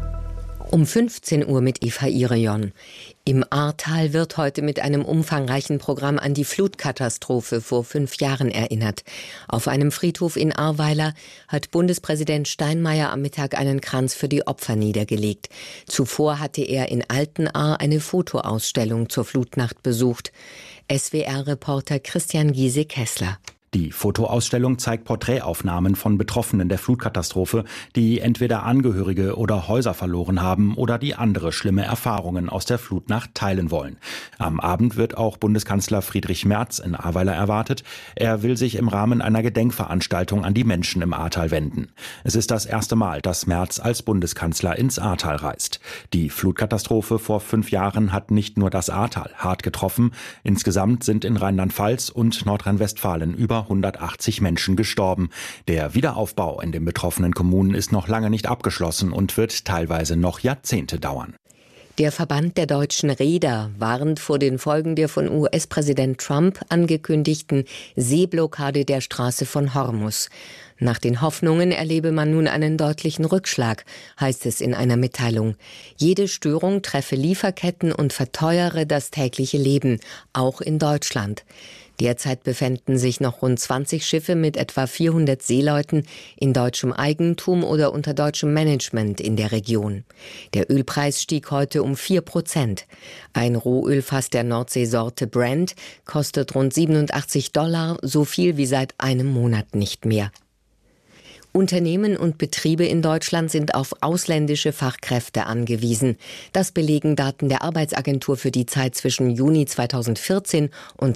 15 Uhr mit Eva Irion. Im Ahrtal wird heute mit einem umfangreichen Programm an die Flutkatastrophe vor 5 Jahren erinnert. Auf einem Friedhof in Ahrweiler hat Bundespräsident Steinmeier am Mittag einen Kranz für die Opfer niedergelegt. Zuvor hatte er in Altenahr eine Fotoausstellung zur Flutnacht besucht. SWR-Reporter Christian Giese-Kessler. Die Fotoausstellung zeigt Porträtaufnahmen von Betroffenen der Flutkatastrophe, die entweder Angehörige oder Häuser verloren haben oder die andere schlimme Erfahrungen aus der Flutnacht teilen wollen. Am Abend wird auch Bundeskanzler Friedrich Merz in Ahrweiler erwartet. Er will sich im Rahmen einer Gedenkveranstaltung an die Menschen im Ahrtal wenden. Es ist das erste Mal, dass Merz als Bundeskanzler ins Ahrtal reist. Die Flutkatastrophe vor 5 Jahren hat nicht nur das Ahrtal hart getroffen. Insgesamt sind in Rheinland-Pfalz und Nordrhein-Westfalen über 180 Menschen gestorben. Der Wiederaufbau in den betroffenen Kommunen ist noch lange nicht abgeschlossen und wird teilweise noch Jahrzehnte dauern. Der Verband der deutschen Reeder warnt vor den Folgen der von US-Präsident Trump angekündigten Seeblockade der Straße von Hormuz. Nach den Hoffnungen erlebe man nun einen deutlichen Rückschlag, heißt es in einer Mitteilung. Jede Störung treffe Lieferketten und verteuere das tägliche Leben, auch in Deutschland. Derzeit befänden sich noch rund 20 Schiffe mit etwa 400 Seeleuten in deutschem Eigentum oder unter deutschem Management in der Region. Der Ölpreis stieg heute um 4%. Ein Rohölfass der Nordseesorte Brent kostet rund $87, so viel wie seit einem Monat nicht mehr. Unternehmen und Betriebe in Deutschland sind auf ausländische Fachkräfte angewiesen. Das belegen Daten der Arbeitsagentur für die Zeit zwischen Juni 2014 und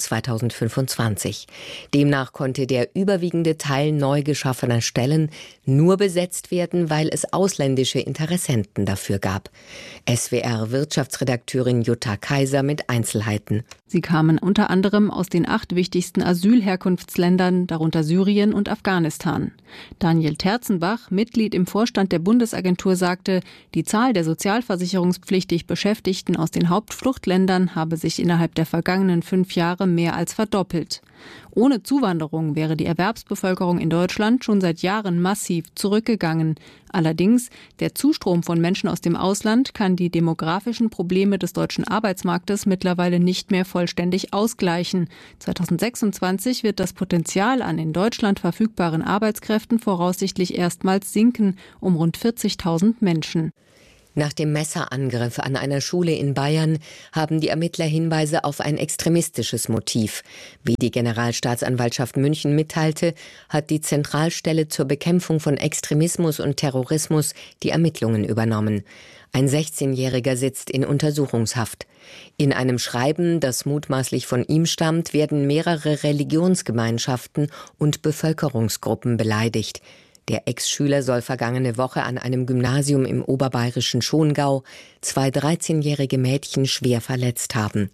2025. Demnach konnte der überwiegende Teil neu geschaffener Stellen nur besetzt werden, weil es ausländische Interessenten dafür gab. SWR-Wirtschaftsredakteurin Jutta Kaiser mit Einzelheiten. Sie kamen unter anderem aus den 8 wichtigsten Asylherkunftsländern, darunter Syrien und Afghanistan. Daniel Terzenbach, Mitglied im Vorstand der Bundesagentur, sagte, die Zahl der sozialversicherungspflichtig Beschäftigten aus den Hauptfluchtländern habe sich innerhalb der vergangenen 5 Jahre mehr als verdoppelt. Ohne Zuwanderung wäre die Erwerbsbevölkerung in Deutschland schon seit Jahren massiv zurückgegangen. Allerdings, der Zustrom von Menschen aus dem Ausland kann die demografischen Probleme des deutschen Arbeitsmarktes mittlerweile nicht mehr vollständig ausgleichen. 2026 wird das Potenzial an in Deutschland verfügbaren Arbeitskräften voraussichtlich erstmals sinken, um rund 40.000 Menschen. Nach dem Messerangriff an einer Schule in Bayern haben die Ermittler Hinweise auf ein extremistisches Motiv. Wie die Generalstaatsanwaltschaft München mitteilte, hat die Zentralstelle zur Bekämpfung von Extremismus und Terrorismus die Ermittlungen übernommen. Ein 16-Jähriger sitzt in Untersuchungshaft. In einem Schreiben, das mutmaßlich von ihm stammt, werden mehrere Religionsgemeinschaften und Bevölkerungsgruppen beleidigt. Der Ex-Schüler soll vergangene Woche an einem Gymnasium im oberbayerischen Schongau 2 13-jährige Mädchen schwer verletzt haben.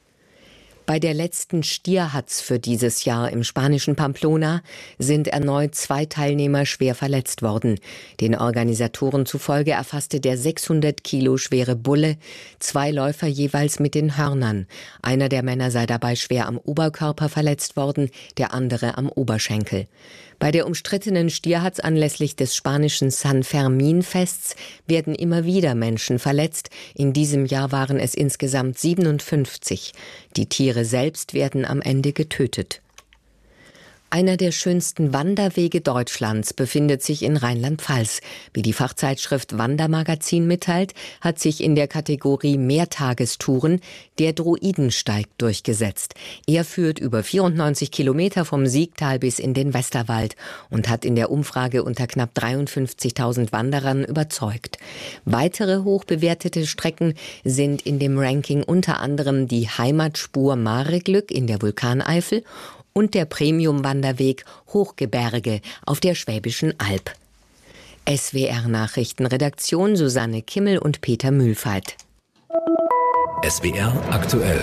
Bei der letzten Stierhatz für dieses Jahr im spanischen Pamplona sind erneut 2 Teilnehmer schwer verletzt worden. Den Organisatoren zufolge erfasste der 600 Kilo schwere Bulle 2 Läufer jeweils mit den Hörnern. Einer der Männer sei dabei schwer am Oberkörper verletzt worden, der andere am Oberschenkel. Bei der umstrittenen Stierhatz anlässlich des spanischen San Fermin-Fests werden immer wieder Menschen verletzt. In diesem Jahr waren es insgesamt 57. Die Tiere selbst werden am Ende getötet. Einer der schönsten Wanderwege Deutschlands befindet sich in Rheinland-Pfalz. Wie die Fachzeitschrift Wandermagazin mitteilt, hat sich in der Kategorie Mehrtagestouren der Druidensteig durchgesetzt. Er führt über 94 Kilometer vom Siegtal bis in den Westerwald und hat in der Umfrage unter knapp 53.000 Wanderern überzeugt. Weitere hochbewertete Strecken sind in dem Ranking unter anderem die Heimatspur Mareglück in der Vulkaneifel und der Premium-Wanderweg Hochgeberge auf der Schwäbischen Alb. SWR-Nachrichtenredaktion Susanne Kimmel und Peter Mühlfeit. SWR aktuell.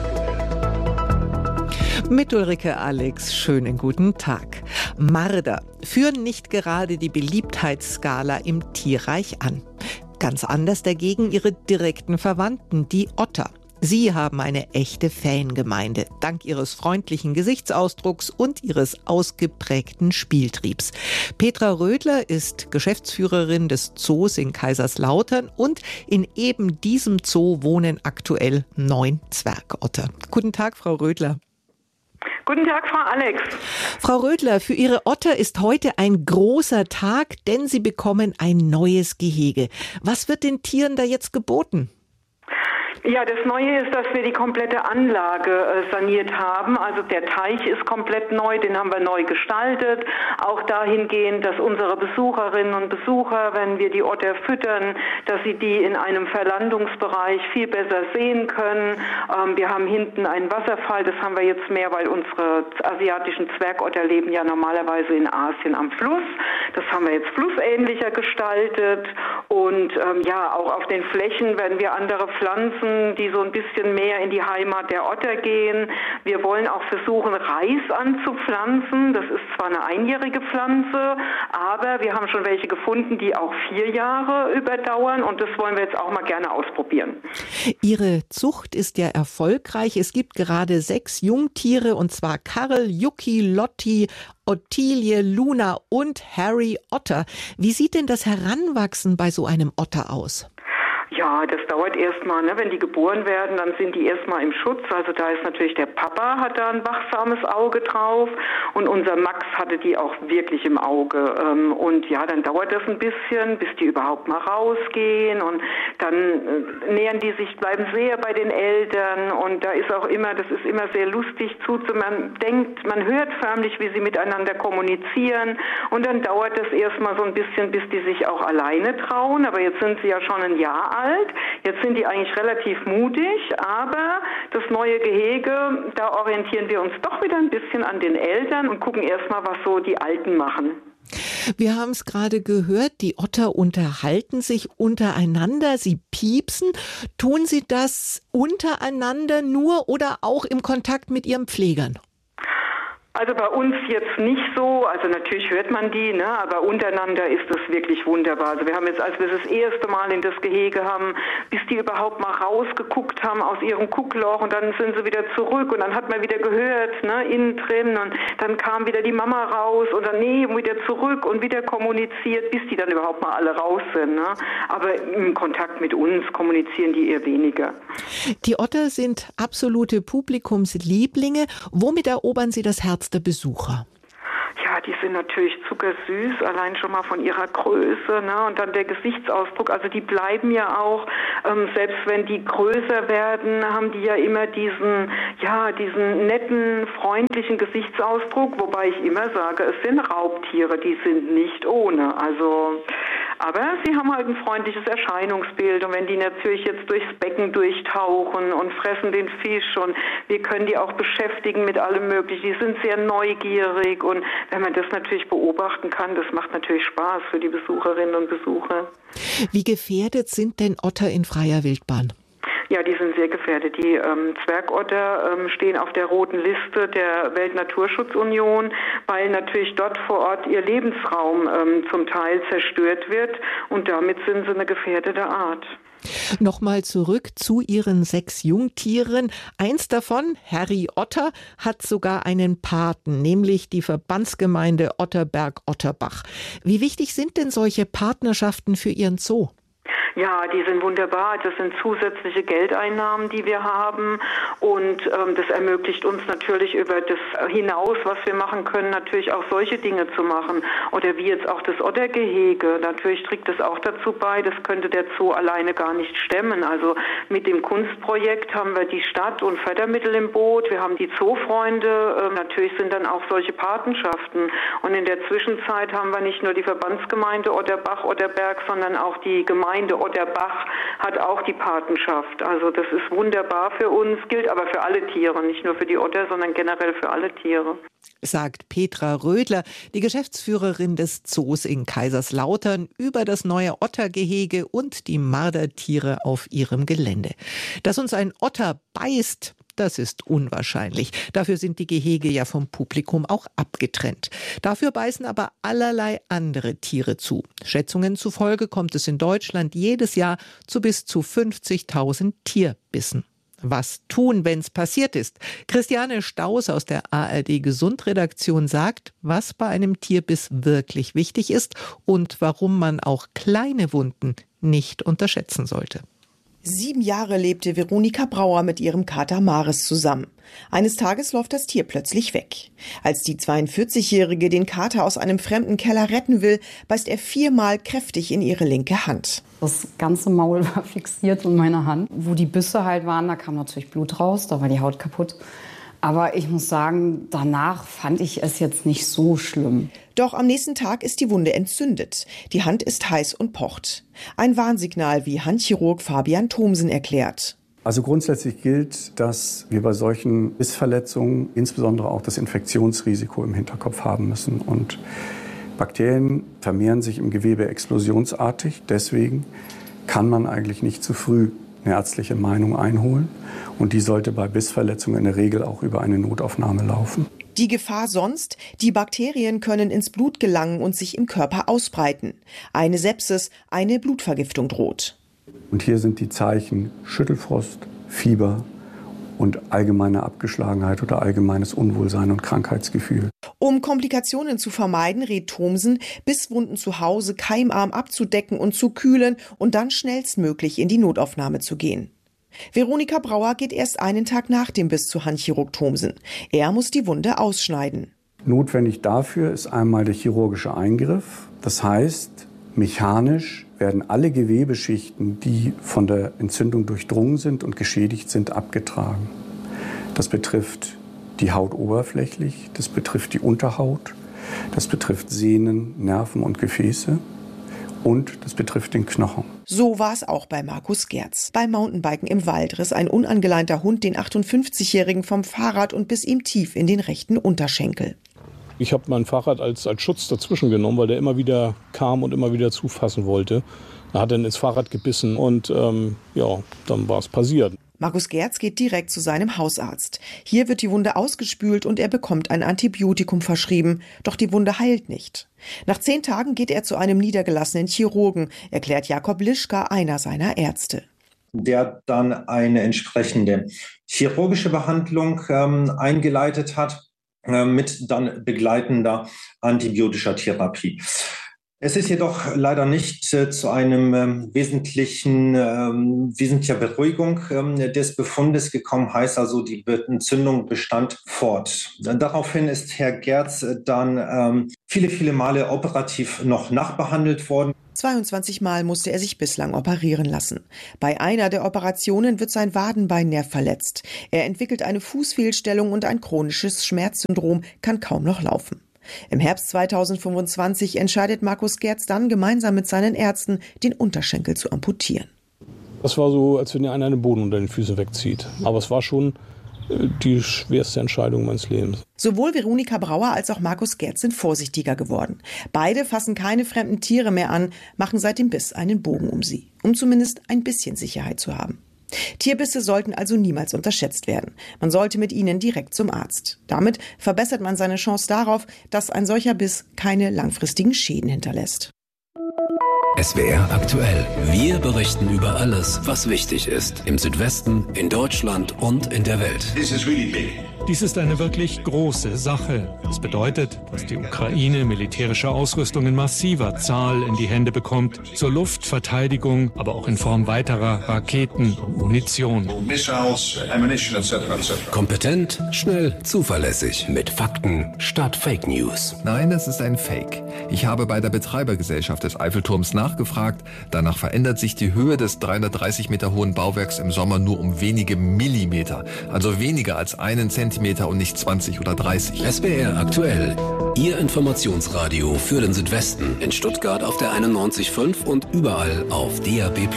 Mit Ulrike Alex, schönen guten Tag. Marder führen nicht gerade die Beliebtheitsskala im Tierreich an. Ganz anders dagegen ihre direkten Verwandten, die Otter. Sie haben eine echte Fangemeinde, dank ihres freundlichen Gesichtsausdrucks und ihres ausgeprägten Spieltriebs. Petra Rödler ist Geschäftsführerin des Zoos in Kaiserslautern und in eben diesem Zoo wohnen aktuell 9 Zwergotter. Guten Tag, Frau Rödler. Guten Tag, Frau Alex. Frau Rödler, für Ihre Otter ist heute ein großer Tag, denn sie bekommen ein neues Gehege. Was wird den Tieren da jetzt geboten? Ja, das Neue ist, dass wir die komplette Anlage saniert haben. Also der Teich ist komplett neu, den haben wir neu gestaltet. Auch dahingehend, dass unsere Besucherinnen und Besucher, wenn wir die Otter füttern, dass sie die in einem Verlandungsbereich viel besser sehen können. Wir haben hinten einen Wasserfall, das haben wir jetzt mehr, weil unsere asiatischen Zwergotter leben ja normalerweise in Asien am Fluss. Das haben wir jetzt flussähnlicher gestaltet. Und ja, auch auf den Flächen werden wir andere Pflanzen, die so ein bisschen mehr in die Heimat der Otter gehen. Wir wollen auch versuchen, Reis anzupflanzen. Das ist zwar eine einjährige Pflanze, aber wir haben schon welche gefunden, die auch 4 Jahre überdauern und das wollen wir jetzt auch mal gerne ausprobieren. Ihre Zucht ist ja erfolgreich. Es gibt gerade 6 Jungtiere und zwar Karl, Yuki, Lotti, Ottilie, Luna und Harry Otter. Wie sieht denn das Heranwachsen bei so einem Otter aus? Ja, das dauert erstmal, ne? Wenn die geboren werden, dann sind die erstmal im Schutz. Also da ist natürlich der Papa, hat da ein wachsames Auge drauf und unser Max hatte die auch wirklich im Auge. Und ja, dann dauert das ein bisschen, bis die überhaupt mal rausgehen und dann nähern die sich, bleiben sehr bei den Eltern und da ist auch immer, das ist immer sehr lustig man denkt, man hört förmlich, wie sie miteinander kommunizieren und dann dauert das erstmal so ein bisschen, bis die sich auch alleine trauen. Aber jetzt sind sie ja schon ein Jahr alt. Jetzt sind die eigentlich relativ mutig, aber das neue Gehege, da orientieren wir uns doch wieder ein bisschen an den Eltern und gucken erstmal, was so die Alten machen. Wir haben es gerade gehört, die Otter unterhalten sich untereinander, sie piepsen. Tun sie das untereinander nur oder auch im Kontakt mit ihren Pflegern? Also bei uns jetzt nicht so, also natürlich hört man die, ne, aber untereinander ist das wirklich wunderbar. Also wir haben jetzt, als wir das erste Mal in das Gehege haben, bis die überhaupt mal rausgeguckt haben aus ihrem Guckloch und dann sind sie wieder zurück und dann hat man wieder gehört, ne, innen drin und dann kam wieder die Mama raus und dann wieder zurück und wieder kommuniziert, bis die dann überhaupt mal alle raus sind, ne. Aber im Kontakt mit uns kommunizieren die eher weniger. Die Otter sind absolute Publikumslieblinge. Womit erobern sie das Herz der Besucher? Ja, die sind natürlich zuckersüß, allein schon mal von ihrer Größe, ne? Und dann der Gesichtsausdruck, also die bleiben ja auch, selbst wenn die größer werden, haben die ja immer diesen netten, freundlichen Gesichtsausdruck, wobei ich immer sage, es sind Raubtiere, die sind nicht ohne, aber sie haben halt ein freundliches Erscheinungsbild und wenn die natürlich jetzt durchs Becken durchtauchen und fressen den Fisch und wir können die auch beschäftigen mit allem Möglichen, die sind sehr neugierig und wenn man das natürlich beobachten kann, das macht natürlich Spaß für die Besucherinnen und Besucher. Wie gefährdet sind denn Otter in freier Wildbahn? Ja, die sind sehr gefährdet. Die Zwergotter stehen auf der roten Liste der Weltnaturschutzunion, weil natürlich dort vor Ort ihr Lebensraum zum Teil zerstört wird und damit sind sie eine gefährdete Art. Nochmal zurück zu Ihren 6 Jungtieren. Eins davon, Harry Otter, hat sogar einen Paten, nämlich die Verbandsgemeinde Otterberg-Otterbach. Wie wichtig sind denn solche Partnerschaften für Ihren Zoo? Ja, die sind wunderbar. Das sind zusätzliche Geldeinnahmen, die wir haben und das ermöglicht uns natürlich über das hinaus, was wir machen können, natürlich auch solche Dinge zu machen. Oder wie jetzt auch das Ottergehege. Natürlich trägt das auch dazu bei, das könnte der Zoo alleine gar nicht stemmen. Also mit dem Kunstprojekt haben wir die Stadt und Fördermittel im Boot. Wir haben die Zoofreunde. Natürlich sind dann auch solche Patenschaften. Und in der Zwischenzeit haben wir nicht nur die Verbandsgemeinde Otterbach-Otterberg, sondern auch die Gemeinde Otterbach hat auch die Patenschaft. Also das ist wunderbar für uns, gilt aber für alle Tiere, nicht nur für die Otter, sondern generell für alle Tiere. Sagt Petra Rödler, die Geschäftsführerin des Zoos in Kaiserslautern, über das neue Ottergehege und die Mardertiere auf ihrem Gelände. Dass uns ein Otter beißt, das ist unwahrscheinlich. Dafür sind die Gehege ja vom Publikum auch abgetrennt. Dafür beißen aber allerlei andere Tiere zu. Schätzungen zufolge kommt es in Deutschland jedes Jahr zu bis zu 50.000 Tierbissen. Was tun, wenn es passiert ist? Christiane Staus aus der ARD Gesundredaktion sagt, was bei einem Tierbiss wirklich wichtig ist und warum man auch kleine Wunden nicht unterschätzen sollte. 7 Jahre lebte Veronika Brauer mit ihrem Kater Maris zusammen. Eines Tages läuft das Tier plötzlich weg. Als die 42-Jährige den Kater aus einem fremden Keller retten will, beißt er 4-mal kräftig in ihre linke Hand. Das ganze Maul war fixiert in meiner Hand. Wo die Bisse halt waren, da kam natürlich Blut raus, da war die Haut kaputt. Aber ich muss sagen, danach fand ich es jetzt nicht so schlimm. Doch am nächsten Tag ist die Wunde entzündet. Die Hand ist heiß und pocht. Ein Warnsignal, wie Handchirurg Fabian Thomsen erklärt. Also grundsätzlich gilt, dass wir bei solchen Bissverletzungen insbesondere auch das Infektionsrisiko im Hinterkopf haben müssen. Und Bakterien vermehren sich im Gewebe explosionsartig. Deswegen kann man eigentlich nicht zu früh eine ärztliche Meinung einholen. Und die sollte bei Bissverletzungen in der Regel auch über eine Notaufnahme laufen. Die Gefahr sonst? Die Bakterien können ins Blut gelangen und sich im Körper ausbreiten. Eine Sepsis, eine Blutvergiftung droht. Und hier sind die Zeichen Schüttelfrost, Fieber und allgemeine Abgeschlagenheit oder allgemeines Unwohlsein und Krankheitsgefühl. Um Komplikationen zu vermeiden, rät Thomsen, Bisswunden zu Hause keimarm abzudecken und zu kühlen und dann schnellstmöglich in die Notaufnahme zu gehen. Veronika Brauer geht erst einen Tag nach dem Biss zu Handchirurg Thomsen. Er muss die Wunde ausschneiden. Notwendig dafür ist einmal der chirurgische Eingriff. Das heißt, mechanisch werden alle Gewebeschichten, die von der Entzündung durchdrungen sind und geschädigt sind, abgetragen. Das betrifft die Haut oberflächlich, das betrifft die Unterhaut, das betrifft Sehnen, Nerven und Gefäße und das betrifft den Knochen. So war es auch bei Markus Gerz. Beim Mountainbiken im Wald riss ein unangeleinter Hund den 58-Jährigen vom Fahrrad und biss ihm tief in den rechten Unterschenkel. Ich habe mein Fahrrad als Schutz dazwischen genommen, weil der immer wieder kam und immer wieder zufassen wollte. Er hat dann ins Fahrrad gebissen und dann war es passiert. Markus Gerz geht direkt zu seinem Hausarzt. Hier wird die Wunde ausgespült und er bekommt ein Antibiotikum verschrieben. Doch die Wunde heilt nicht. Nach 10 Tagen geht er zu einem niedergelassenen Chirurgen, erklärt Jakob Lischka, einer seiner Ärzte. Der dann eine entsprechende chirurgische Behandlung eingeleitet hat, mit dann begleitender antibiotischer Therapie. Es ist jedoch leider nicht zu einem wesentlicher Beruhigung des Befundes gekommen, heißt also, die Entzündung bestand fort. Daraufhin ist Herr Gerz dann viele Male operativ noch nachbehandelt worden. 22 Mal musste er sich bislang operieren lassen. Bei einer der Operationen wird sein Wadenbeinnerv verletzt. Er entwickelt eine Fußfehlstellung und ein chronisches Schmerzsyndrom, kann kaum noch laufen. Im Herbst 2025 entscheidet Markus Gerz dann gemeinsam mit seinen Ärzten, den Unterschenkel zu amputieren. Das war so, als wenn dir einer den Boden unter den Füßen wegzieht. Aber es war schon die schwerste Entscheidung meines Lebens. Sowohl Veronika Brauer als auch Markus Gerz sind vorsichtiger geworden. Beide fassen keine fremden Tiere mehr an, machen seit dem Biss einen Bogen um sie, um zumindest ein bisschen Sicherheit zu haben. Tierbisse sollten also niemals unterschätzt werden. Man sollte mit ihnen direkt zum Arzt. Damit verbessert man seine Chance darauf, dass ein solcher Biss keine langfristigen Schäden hinterlässt. SWR aktuell. Wir berichten über alles, was wichtig ist. Im Südwesten, in Deutschland und in der Welt. Dies ist eine wirklich große Sache. Das bedeutet, dass die Ukraine militärische Ausrüstung in massiver Zahl in die Hände bekommt, zur Luftverteidigung, aber auch in Form weiterer Raketen und Munition. Kompetent, schnell, zuverlässig, mit Fakten statt Fake News. Nein, es ist ein Fake. Ich habe bei der Betreibergesellschaft des Eiffelturms nachgefragt. Danach verändert sich die Höhe des 330 Meter hohen Bauwerks im Sommer nur um wenige Millimeter. Also weniger als 1 Zentimeter und nicht 20 oder 30. SWR aktuell. Ihr Informationsradio für den Südwesten. In Stuttgart auf der 91.5 und überall auf DAB+.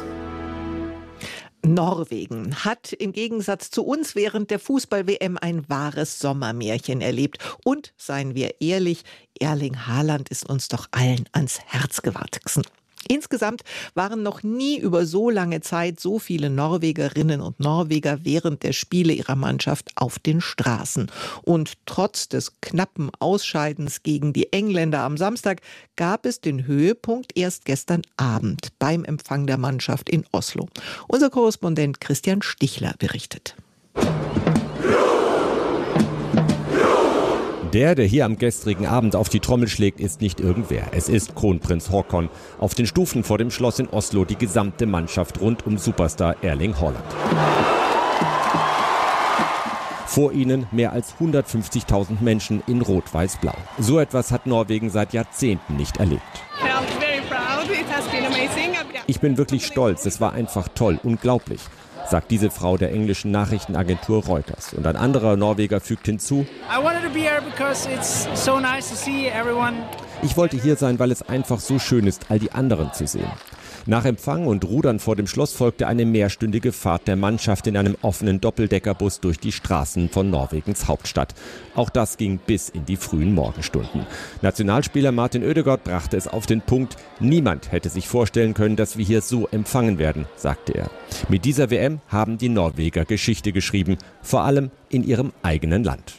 Norwegen hat im Gegensatz zu uns während der Fußball-WM ein wahres Sommermärchen erlebt. Und, seien wir ehrlich, Erling Haaland ist uns doch allen ans Herz gewachsen. Insgesamt waren noch nie über so lange Zeit so viele Norwegerinnen und Norweger während der Spiele ihrer Mannschaft auf den Straßen. Und trotz des knappen Ausscheidens gegen die Engländer am Samstag gab es den Höhepunkt erst gestern Abend beim Empfang der Mannschaft in Oslo. Unser Korrespondent Christian Stichler berichtet. Der hier am gestrigen Abend auf die Trommel schlägt, ist nicht irgendwer. Es ist Kronprinz Haakon. Auf den Stufen vor dem Schloss in Oslo die gesamte Mannschaft rund um Superstar Erling Haaland. Vor ihnen mehr als 150.000 Menschen in Rot-Weiß-Blau. So etwas hat Norwegen seit Jahrzehnten nicht erlebt. Ich bin wirklich stolz, es war einfach toll, unglaublich, sagt diese Frau der englischen Nachrichtenagentur Reuters. Und ein anderer Norweger fügt hinzu: Ich wollte hier sein, weil es einfach so schön ist, all die anderen zu sehen. Nach Empfang und Rudern vor dem Schloss folgte eine mehrstündige Fahrt der Mannschaft in einem offenen Doppeldeckerbus durch die Straßen von Norwegens Hauptstadt. Auch das ging bis in die frühen Morgenstunden. Nationalspieler Martin Ødegaard brachte es auf den Punkt: Niemand hätte sich vorstellen können, dass wir hier so empfangen werden, sagte er. Mit dieser WM haben die Norweger Geschichte geschrieben, vor allem in ihrem eigenen Land.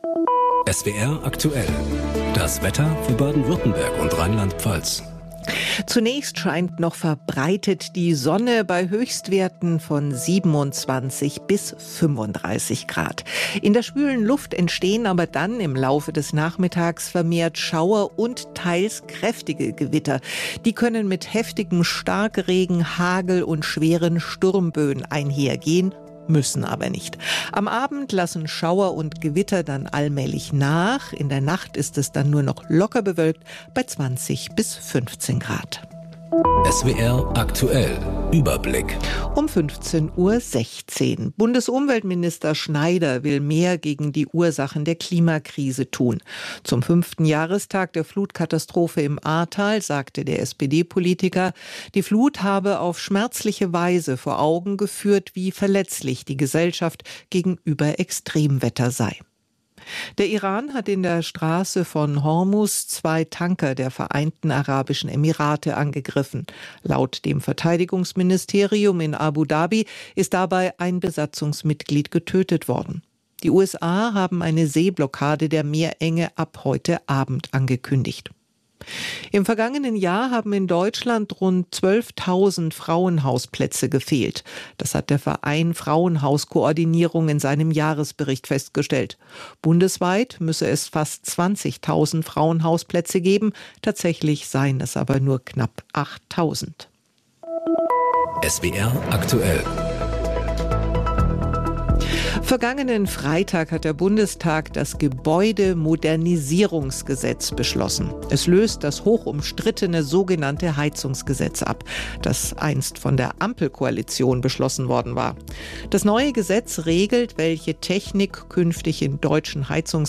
SWR aktuell. Das Wetter für Baden-Württemberg und Rheinland-Pfalz. Zunächst scheint noch verbreitet die Sonne bei Höchstwerten von 27 bis 35 Grad. In der schwülen Luft entstehen aber dann im Laufe des Nachmittags vermehrt Schauer und teils kräftige Gewitter. Die können mit heftigem Starkregen, Hagel und schweren Sturmböen einhergehen, müssen aber nicht. Am Abend lassen Schauer und Gewitter dann allmählich nach. In der Nacht ist es dann nur noch locker bewölkt bei 20 bis 15 Grad. SWR aktuell. Überblick. Um 15:16 Uhr. Bundesumweltminister Schneider will mehr gegen die Ursachen der Klimakrise tun. Zum 5. Jahrestag der Flutkatastrophe im Ahrtal sagte der SPD-Politiker, die Flut habe auf schmerzliche Weise vor Augen geführt, wie verletzlich die Gesellschaft gegenüber Extremwetter sei. Der Iran hat in der Straße von Hormuz 2 Tanker der Vereinten Arabischen Emirate angegriffen. Laut dem Verteidigungsministerium in Abu Dhabi ist dabei ein Besatzungsmitglied getötet worden. Die USA haben eine Seeblockade der Meerenge ab heute Abend angekündigt. Im vergangenen Jahr haben in Deutschland rund 12.000 Frauenhausplätze gefehlt. Das hat der Verein Frauenhauskoordinierung in seinem Jahresbericht festgestellt. Bundesweit müsse es fast 20.000 Frauenhausplätze geben. Tatsächlich seien es aber nur knapp 8.000. SWR aktuell. Vergangenen Freitag hat der Bundestag das Gebäudemodernisierungsgesetz beschlossen. Es löst das hochumstrittene sogenannte Heizungsgesetz ab, das einst von der Ampelkoalition beschlossen worden war. Das neue Gesetz regelt, welche Technik künftig in deutschen